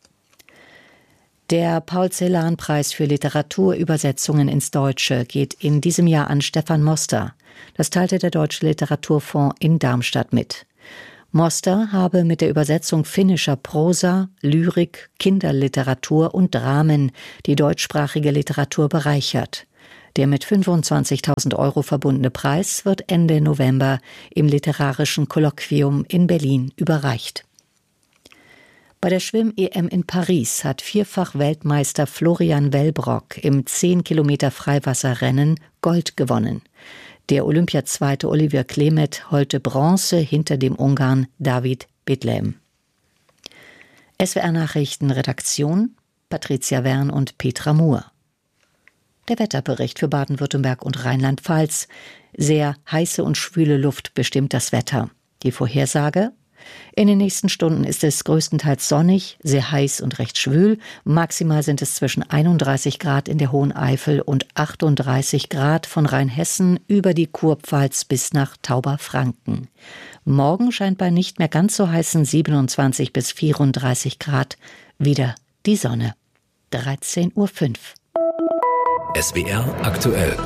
Der Paul-Celan-Preis für Literaturübersetzungen ins Deutsche geht in diesem Jahr an Stefan Moster. Das teilte der Deutsche Literaturfonds in Darmstadt mit. Moster habe mit der Übersetzung finnischer Prosa, Lyrik, Kinderliteratur und Dramen die deutschsprachige Literatur bereichert. Der mit fünfundzwanzigtausend Euro verbundene Preis wird Ende November im Literarischen Kolloquium in Berlin überreicht. Bei der Schwimm-E M in Paris hat Vierfach-Weltmeister Florian Wellbrock im zehn Kilometer Freiwasserrennen Gold gewonnen. Der Olympiazweite Olivier Klemet holte Bronze hinter dem Ungarn David Bidlem. S W R-Nachrichten Redaktion Patricia Wern und Petra Muhr. Der Wetterbericht für Baden-Württemberg und Rheinland-Pfalz. Sehr heiße und schwüle Luft bestimmt das Wetter. Die Vorhersage: In den nächsten Stunden ist es größtenteils sonnig, sehr heiß und recht schwül. Maximal sind es zwischen einunddreißig Grad in der Hohen Eifel und achtunddreißig Grad von Rheinhessen über die Kurpfalz bis nach Tauberfranken. Morgen scheint bei nicht mehr ganz so heißen siebenundzwanzig bis vierunddreißig Grad wieder die Sonne. dreizehn Uhr fünf. S W R aktuell.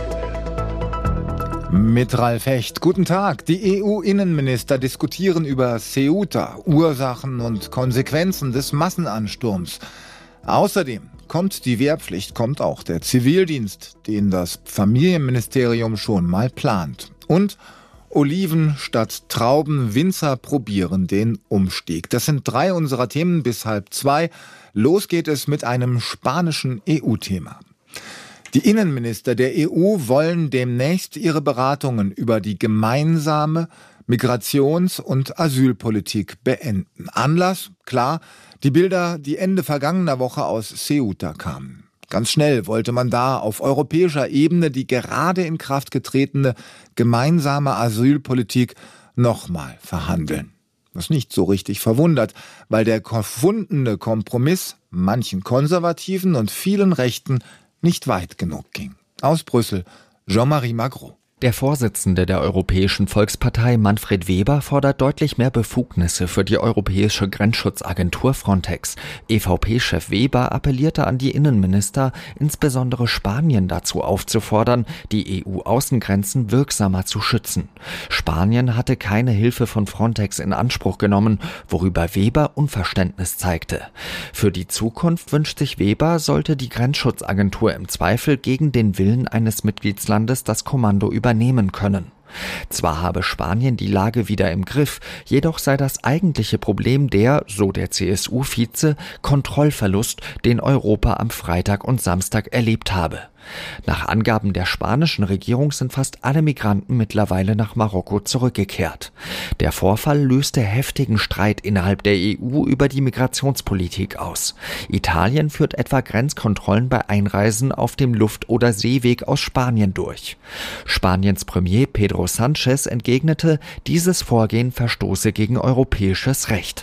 Mit Ralf Hecht. Guten Tag. Die E U-Innenminister diskutieren über Ceuta, Ursachen und Konsequenzen des Massenansturms. Außerdem kommt die Wehrpflicht, kommt auch der Zivildienst, den das Familienministerium schon mal plant. Und Oliven statt Trauben, Winzer probieren den Umstieg. Das sind drei unserer Themen bis halb zwei. Los geht es mit einem spanischen E U-Thema. Die Innenminister der E U wollen demnächst ihre Beratungen über die gemeinsame Migrations- und Asylpolitik beenden. Anlass? Klar, die Bilder, die Ende vergangener Woche aus Ceuta kamen. Ganz schnell wollte man da auf europäischer Ebene die gerade in Kraft getretene gemeinsame Asylpolitik nochmal verhandeln. Was nicht so richtig verwundert, weil der gefundene Kompromiss manchen Konservativen und vielen Rechten nicht weit genug ging. Aus Brüssel, Jean-Marie Magro. Der Vorsitzende der Europäischen Volkspartei Manfred Weber fordert deutlich mehr Befugnisse für die Europäische Grenzschutzagentur Frontex. E V P-Chef Weber appellierte an die Innenminister, insbesondere Spanien dazu aufzufordern, die E U-Außengrenzen wirksamer zu schützen. Spanien hatte keine Hilfe von Frontex in Anspruch genommen, worüber Weber Unverständnis zeigte. Für die Zukunft wünscht sich Weber, sollte die Grenzschutzagentur im Zweifel gegen den Willen eines Mitgliedslandes das Kommando übernehmen übernehmen können. Zwar habe Spanien die Lage wieder im Griff, jedoch sei das eigentliche Problem der, so der C S U-Vize, Kontrollverlust, den Europa am Freitag und Samstag erlebt habe. Nach Angaben der spanischen Regierung sind fast alle Migranten mittlerweile nach Marokko zurückgekehrt. Der Vorfall löste heftigen Streit innerhalb der E U über die Migrationspolitik aus. Italien führt etwa Grenzkontrollen bei Einreisen auf dem Luft- oder Seeweg aus Spanien durch. Spaniens Premier Pedro Sánchez entgegnete, dieses Vorgehen verstoße gegen europäisches Recht.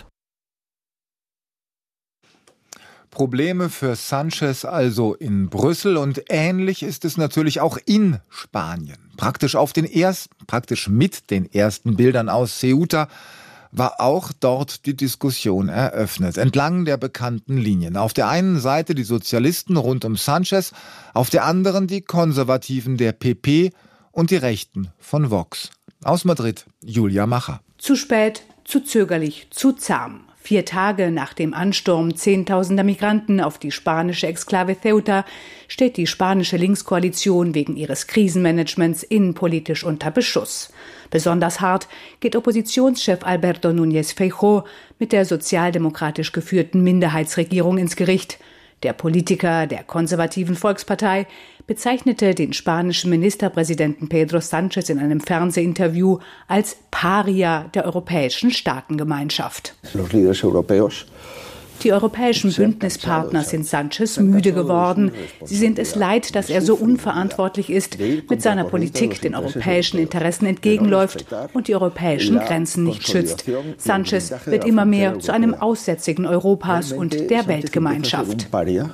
Probleme für Sánchez also in Brüssel und ähnlich ist es natürlich auch in Spanien. Praktisch auf den ersten, praktisch mit den ersten Bildern aus Ceuta war auch dort die Diskussion eröffnet, entlang der bekannten Linien. Auf der einen Seite die Sozialisten rund um Sánchez, auf der anderen die Konservativen der P P und die Rechten von Vox. Aus Madrid, Julia Macher. Zu spät, zu zögerlich, zu zahm. Vier Tage nach dem Ansturm zehntausender Migranten auf die spanische Exklave Ceuta steht die spanische Linkskoalition wegen ihres Krisenmanagements innenpolitisch unter Beschuss. Besonders hart geht Oppositionschef Alberto Núñez Feijóo mit der sozialdemokratisch geführten Minderheitsregierung ins Gericht. Der Politiker der konservativen Volkspartei bezeichnete den spanischen Ministerpräsidenten Pedro Sánchez in einem Fernsehinterview als Paria der europäischen Staatengemeinschaft. Los líderes europeos Die europäischen Bündnispartner sind Sanchez müde geworden. Sie sind es leid, dass er so unverantwortlich ist, mit seiner Politik den europäischen Interessen entgegenläuft und die europäischen Grenzen nicht schützt. Sanchez wird immer mehr zu einem Aussätzigen Europas und der Weltgemeinschaft.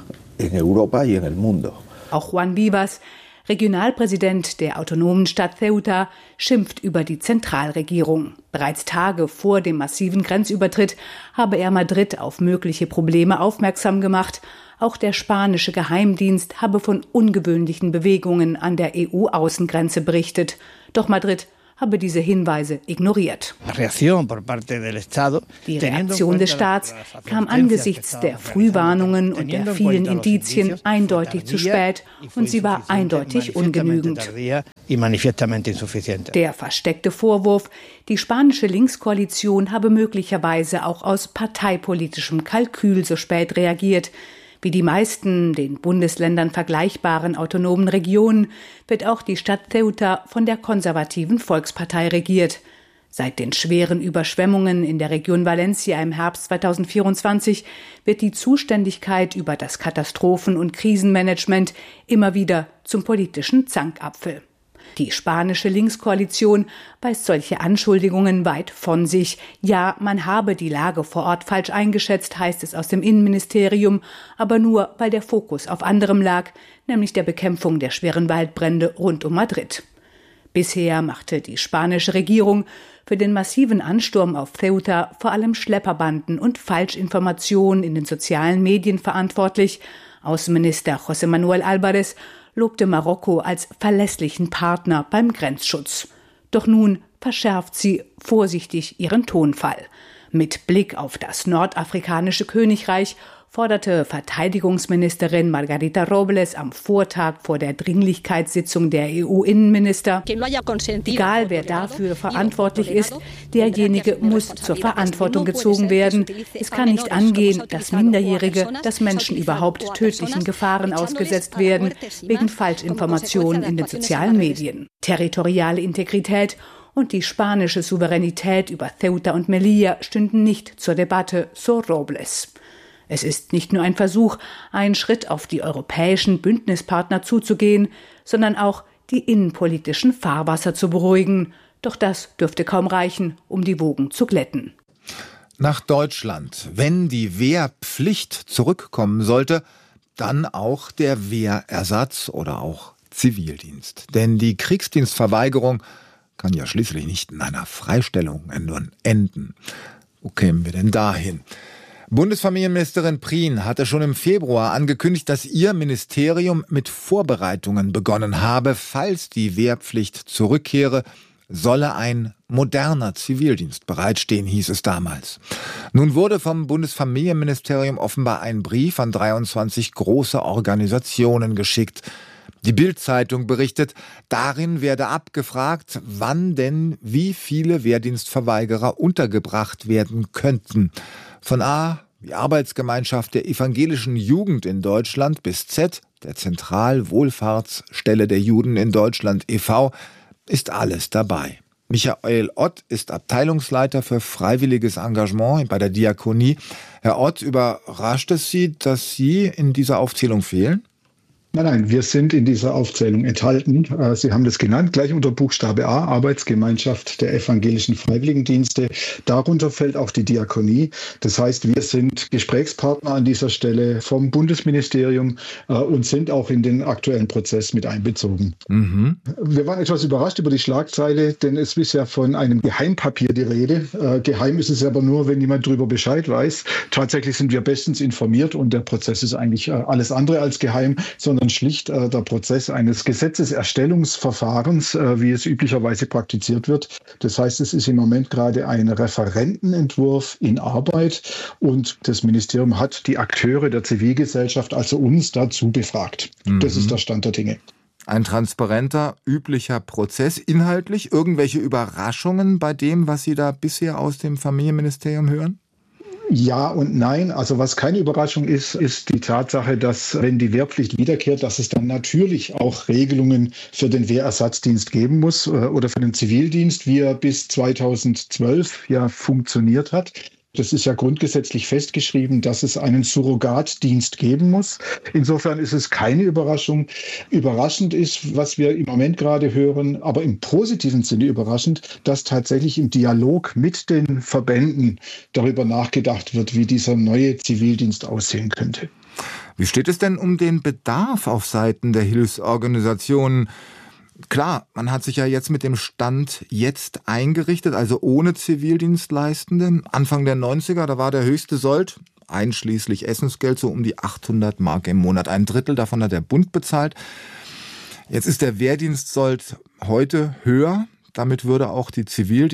Auch Juan Vivas, Regionalpräsident der autonomen Stadt Ceuta, schimpft über die Zentralregierung. Bereits Tage vor dem massiven Grenzübertritt habe er Madrid auf mögliche Probleme aufmerksam gemacht. Auch der spanische Geheimdienst habe von ungewöhnlichen Bewegungen an der E U-Außengrenze berichtet. Doch Madrid habe diese Hinweise ignoriert. Die Reaktion des Staats kam angesichts der Frühwarnungen und der vielen Indizien eindeutig zu spät und sie war eindeutig ungenügend. Der versteckte Vorwurf, die spanische Linkskoalition habe möglicherweise auch aus parteipolitischem Kalkül so spät reagiert. Wie die meisten den Bundesländern vergleichbaren autonomen Regionen wird auch die Stadt Ceuta von der konservativen Volkspartei regiert. Seit den schweren Überschwemmungen in der Region Valencia im Herbst zweitausendvierundzwanzig wird die Zuständigkeit über das Katastrophen- und Krisenmanagement immer wieder zum politischen Zankapfel. Die spanische Linkskoalition weist solche Anschuldigungen weit von sich. Ja, man habe die Lage vor Ort falsch eingeschätzt, heißt es aus dem Innenministerium, aber nur, weil der Fokus auf anderem lag, nämlich der Bekämpfung der schweren Waldbrände rund um Madrid. Bisher machte die spanische Regierung für den massiven Ansturm auf Ceuta vor allem Schlepperbanden und Falschinformationen in den sozialen Medien verantwortlich. Außenminister José Manuel Álvarez lobte Marokko als verlässlichen Partner beim Grenzschutz. Doch nun verschärft sie vorsichtig ihren Tonfall. Mit Blick auf das nordafrikanische Königreich forderte Verteidigungsministerin Margarita Robles am Vortag vor der Dringlichkeitssitzung der E U-Innenminister: Egal wer dafür verantwortlich ist, derjenige muss zur Verantwortung gezogen werden. Es kann nicht angehen, dass Minderjährige, dass Menschen überhaupt tödlichen Gefahren ausgesetzt werden, wegen Falschinformationen in den sozialen Medien. Territoriale Integrität und die spanische Souveränität über Ceuta und Melilla stünden nicht zur Debatte, so Robles. Es ist nicht nur ein Versuch, einen Schritt auf die europäischen Bündnispartner zuzugehen, sondern auch die innenpolitischen Fahrwasser zu beruhigen. Doch das dürfte kaum reichen, um die Wogen zu glätten. Nach Deutschland, wenn die Wehrpflicht zurückkommen sollte, dann auch der Wehrersatz oder auch Zivildienst. Denn die Kriegsdienstverweigerung kann ja schließlich nicht in einer Freistellung enden. Wo kämen wir denn dahin? Bundesfamilienministerin Prien hatte schon im Februar angekündigt, dass ihr Ministerium mit Vorbereitungen begonnen habe. Falls die Wehrpflicht zurückkehre, solle ein moderner Zivildienst bereitstehen, hieß es damals. Nun wurde vom Bundesfamilienministerium offenbar ein Brief an dreiundzwanzig große Organisationen geschickt. Die Bild-Zeitung berichtet, darin werde abgefragt, wann denn wie viele Wehrdienstverweigerer untergebracht werden könnten. Von A, die Arbeitsgemeinschaft der evangelischen Jugend in Deutschland, bis Z, der Zentralwohlfahrtsstelle der Juden in Deutschland e V, ist alles dabei. Michael Ott ist Abteilungsleiter für freiwilliges Engagement bei der Diakonie. Herr Ott, überrascht es Sie, dass Sie in dieser Aufzählung fehlen? Nein, nein, wir sind in dieser Aufzählung enthalten. Sie haben das genannt, gleich unter Buchstabe A, Arbeitsgemeinschaft der evangelischen Freiwilligendienste. Darunter fällt auch die Diakonie. Das heißt, wir sind Gesprächspartner an dieser Stelle vom Bundesministerium und sind auch in den aktuellen Prozess mit einbezogen. Mhm. Wir waren etwas überrascht über die Schlagzeile, denn es ist ja von einem Geheimpapier die Rede. Geheim ist es aber nur, wenn jemand darüber Bescheid weiß. Tatsächlich sind wir bestens informiert und der Prozess ist eigentlich alles andere als geheim, sondern schlicht äh, der Prozess eines Gesetzeserstellungsverfahrens, äh, wie es üblicherweise praktiziert wird. Das heißt, es ist im Moment gerade ein Referentenentwurf in Arbeit und das Ministerium hat die Akteure der Zivilgesellschaft, also uns, dazu befragt. Mhm. Das ist der Stand der Dinge. Ein transparenter, üblicher Prozess. Inhaltlich irgendwelche Überraschungen bei dem, was Sie da bisher aus dem Familienministerium hören? Ja und nein. Also was keine Überraschung ist, ist die Tatsache, dass wenn die Wehrpflicht wiederkehrt, dass es dann natürlich auch Regelungen für den Wehrersatzdienst geben muss oder für den Zivildienst, wie er bis zweitausendzwölf ja funktioniert hat. Das ist ja grundgesetzlich festgeschrieben, dass es einen Surrogatdienst geben muss. Insofern ist es keine Überraschung. Überraschend ist, was wir im Moment gerade hören, aber im positiven Sinne überraschend, dass tatsächlich im Dialog mit den Verbänden darüber nachgedacht wird, wie dieser neue Zivildienst aussehen könnte. Wie steht es denn um den Bedarf auf Seiten der Hilfsorganisationen? Klar, man hat sich ja jetzt mit dem Stand jetzt eingerichtet, also ohne Zivildienstleistende. Anfang der neunziger, da war der höchste Sold, einschließlich Essensgeld, so um die achthundert Mark im Monat. Ein Drittel davon hat der Bund bezahlt. Jetzt ist der Wehrdienstsold heute höher. Damit würde auch die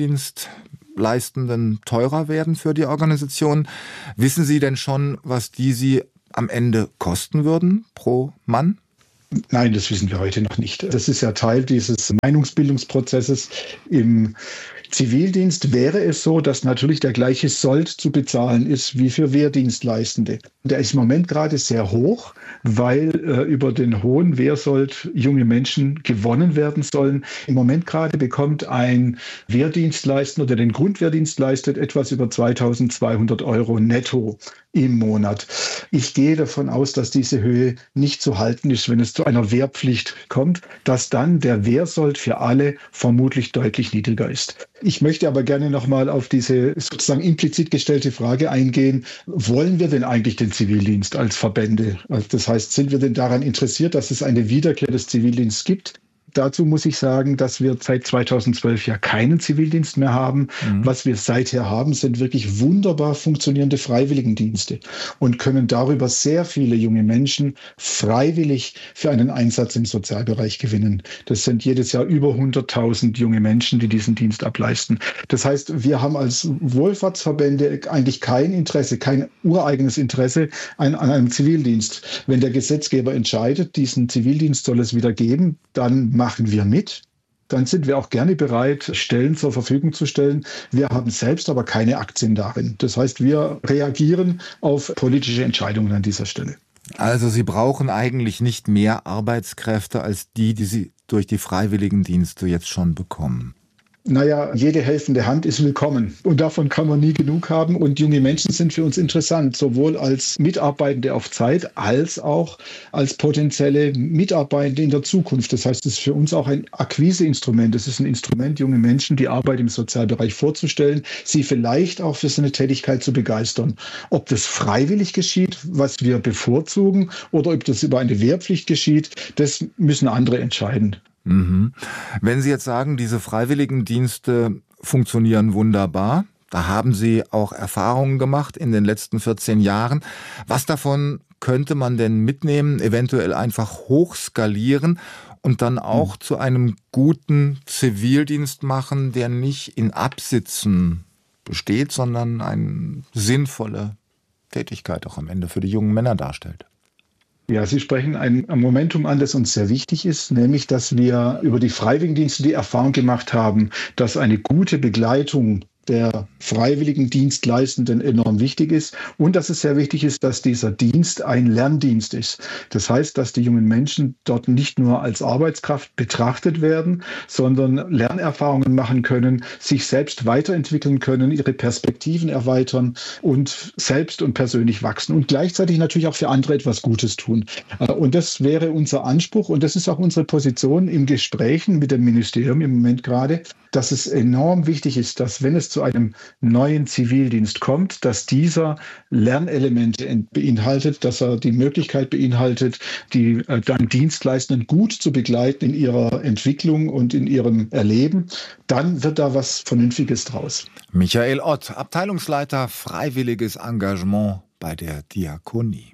Zivildienstleistenden teurer werden für die Organisation. Wissen Sie denn schon, was die Sie am Ende kosten würden pro Mann? Nein, das wissen wir heute noch nicht. Das ist ja Teil dieses Meinungsbildungsprozesses. Im Zivildienst wäre es so, dass natürlich der gleiche Sold zu bezahlen ist wie für Wehrdienstleistende. Der ist im Moment gerade sehr hoch, weil äh, über den hohen Wehrsold junge Menschen gewonnen werden sollen. Im Moment gerade bekommt ein Wehrdienstleistender, der den Grundwehrdienst leistet, etwas über zweitausendzweihundert Euro netto im Monat. Ich gehe davon aus, dass diese Höhe nicht zu halten ist, wenn es zu einer Wehrpflicht kommt, dass dann der Wehrsold für alle vermutlich deutlich niedriger ist. Ich möchte aber gerne nochmal auf diese sozusagen implizit gestellte Frage eingehen. Wollen wir denn eigentlich den Zivildienst als Verbände? Also das heißt, sind wir denn daran interessiert, dass es eine Wiederkehr des Zivildienstes gibt? Dazu muss ich sagen, dass wir seit zweitausendzwölf ja keinen Zivildienst mehr haben. Mhm. Was wir seither haben, sind wirklich wunderbar funktionierende Freiwilligendienste und können darüber sehr viele junge Menschen freiwillig für einen Einsatz im Sozialbereich gewinnen. Das sind jedes Jahr über hunderttausend junge Menschen, die diesen Dienst ableisten. Das heißt, wir haben als Wohlfahrtsverbände eigentlich kein Interesse, kein ureigenes Interesse an, an einem Zivildienst. Wenn der Gesetzgeber entscheidet, diesen Zivildienst soll es wieder geben, dann machen wir mit. Dann sind wir auch gerne bereit, Stellen zur Verfügung zu stellen. Wir haben selbst aber keine Aktien darin. Das heißt, wir reagieren auf politische Entscheidungen an dieser Stelle. Also Sie brauchen eigentlich nicht mehr Arbeitskräfte als die, die Sie durch die Freiwilligendienste jetzt schon bekommen. Naja, jede helfende Hand ist willkommen und davon kann man nie genug haben und junge Menschen sind für uns interessant, sowohl als Mitarbeitende auf Zeit als auch als potenzielle Mitarbeitende in der Zukunft. Das heißt, es ist für uns auch ein Akquiseinstrument. Es ist ein Instrument, junge Menschen die Arbeit im Sozialbereich vorzustellen, sie vielleicht auch für so eine Tätigkeit zu begeistern. Ob das freiwillig geschieht, was wir bevorzugen, oder ob das über eine Wehrpflicht geschieht, das müssen andere entscheiden. Mhm. Wenn Sie jetzt sagen, diese Freiwilligendienste funktionieren wunderbar, da haben Sie auch Erfahrungen gemacht in den letzten vierzehn Jahren. Was davon könnte man denn mitnehmen, eventuell einfach hochskalieren und dann auch mhm. zu einem guten Zivildienst machen, der nicht in Absitzen besteht, sondern eine sinnvolle Tätigkeit auch am Ende für die jungen Männer darstellt? Ja, Sie sprechen ein Momentum an, das uns sehr wichtig ist, nämlich, dass wir über die Freiwilligendienste die Erfahrung gemacht haben, dass eine gute Begleitung der freiwilligen Dienstleistenden enorm wichtig ist und dass es sehr wichtig ist, dass dieser Dienst ein Lerndienst ist. Das heißt, dass die jungen Menschen dort nicht nur als Arbeitskraft betrachtet werden, sondern Lernerfahrungen machen können, sich selbst weiterentwickeln können, ihre Perspektiven erweitern und selbst und persönlich wachsen und gleichzeitig natürlich auch für andere etwas Gutes tun. Und das wäre unser Anspruch und das ist auch unsere Position im Gesprächen mit dem Ministerium im Moment gerade, dass es enorm wichtig ist, dass wenn es zu einem neuen Zivildienst kommt, dass dieser Lernelemente beinhaltet, dass er die Möglichkeit beinhaltet, die äh, dann Dienstleistenden gut zu begleiten in ihrer Entwicklung und in ihrem Erleben, dann wird da was Vernünftiges draus. Michael Ott, Abteilungsleiter Freiwilliges Engagement bei der Diakonie.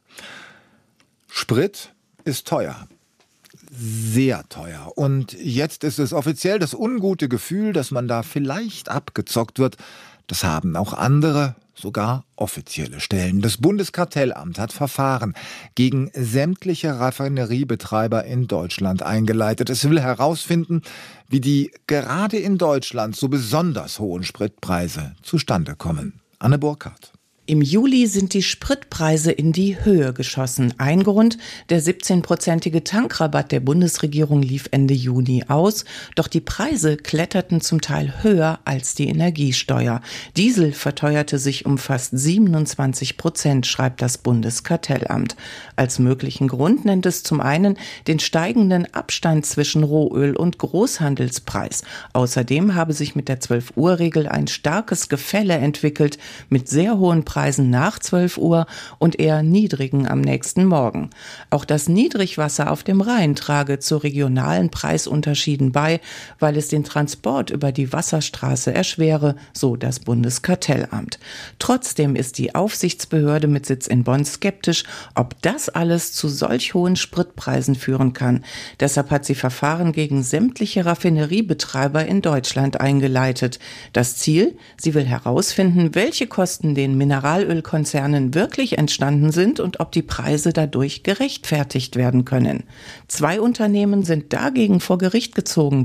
Sprit ist teuer. Sehr teuer. Und jetzt ist es offiziell das ungute Gefühl, dass man da vielleicht abgezockt wird. Das haben auch andere, sogar offizielle Stellen. Das Bundeskartellamt hat Verfahren gegen sämtliche Raffineriebetreiber in Deutschland eingeleitet. Es will herausfinden, wie die gerade in Deutschland so besonders hohen Spritpreise zustande kommen. Anne Burkhardt. Im Juli sind die Spritpreise in die Höhe geschossen. Ein Grund, der siebzehnprozentige Tankrabatt der Bundesregierung lief Ende Juni aus. Doch die Preise kletterten zum Teil höher als die Energiesteuer. Diesel verteuerte sich um fast siebenundzwanzig Prozent, schreibt das Bundeskartellamt. Als möglichen Grund nennt es zum einen den steigenden Abstand zwischen Rohöl und Großhandelspreis. Außerdem habe sich mit der zwölf-Uhr-Regel ein starkes Gefälle entwickelt mit sehr hohen Preisen nach zwölf Uhr und eher niedrigen am nächsten Morgen. Auch das Niedrigwasser auf dem Rhein trage zu regionalen Preisunterschieden bei, weil es den Transport über die Wasserstraße erschwere, so das Bundeskartellamt. Trotzdem ist die Aufsichtsbehörde mit Sitz in Bonn skeptisch, ob das alles zu solch hohen Spritpreisen führen kann. Deshalb hat sie Verfahren gegen sämtliche Raffineriebetreiber in Deutschland eingeleitet. Das Ziel? Sie will herausfinden, welche Kosten den Mineralölkonzernen wirklich entstanden sind und ob die Preise dadurch gerechtfertigt werden können. Zwei Unternehmen sind dagegen vor Gericht gezogen.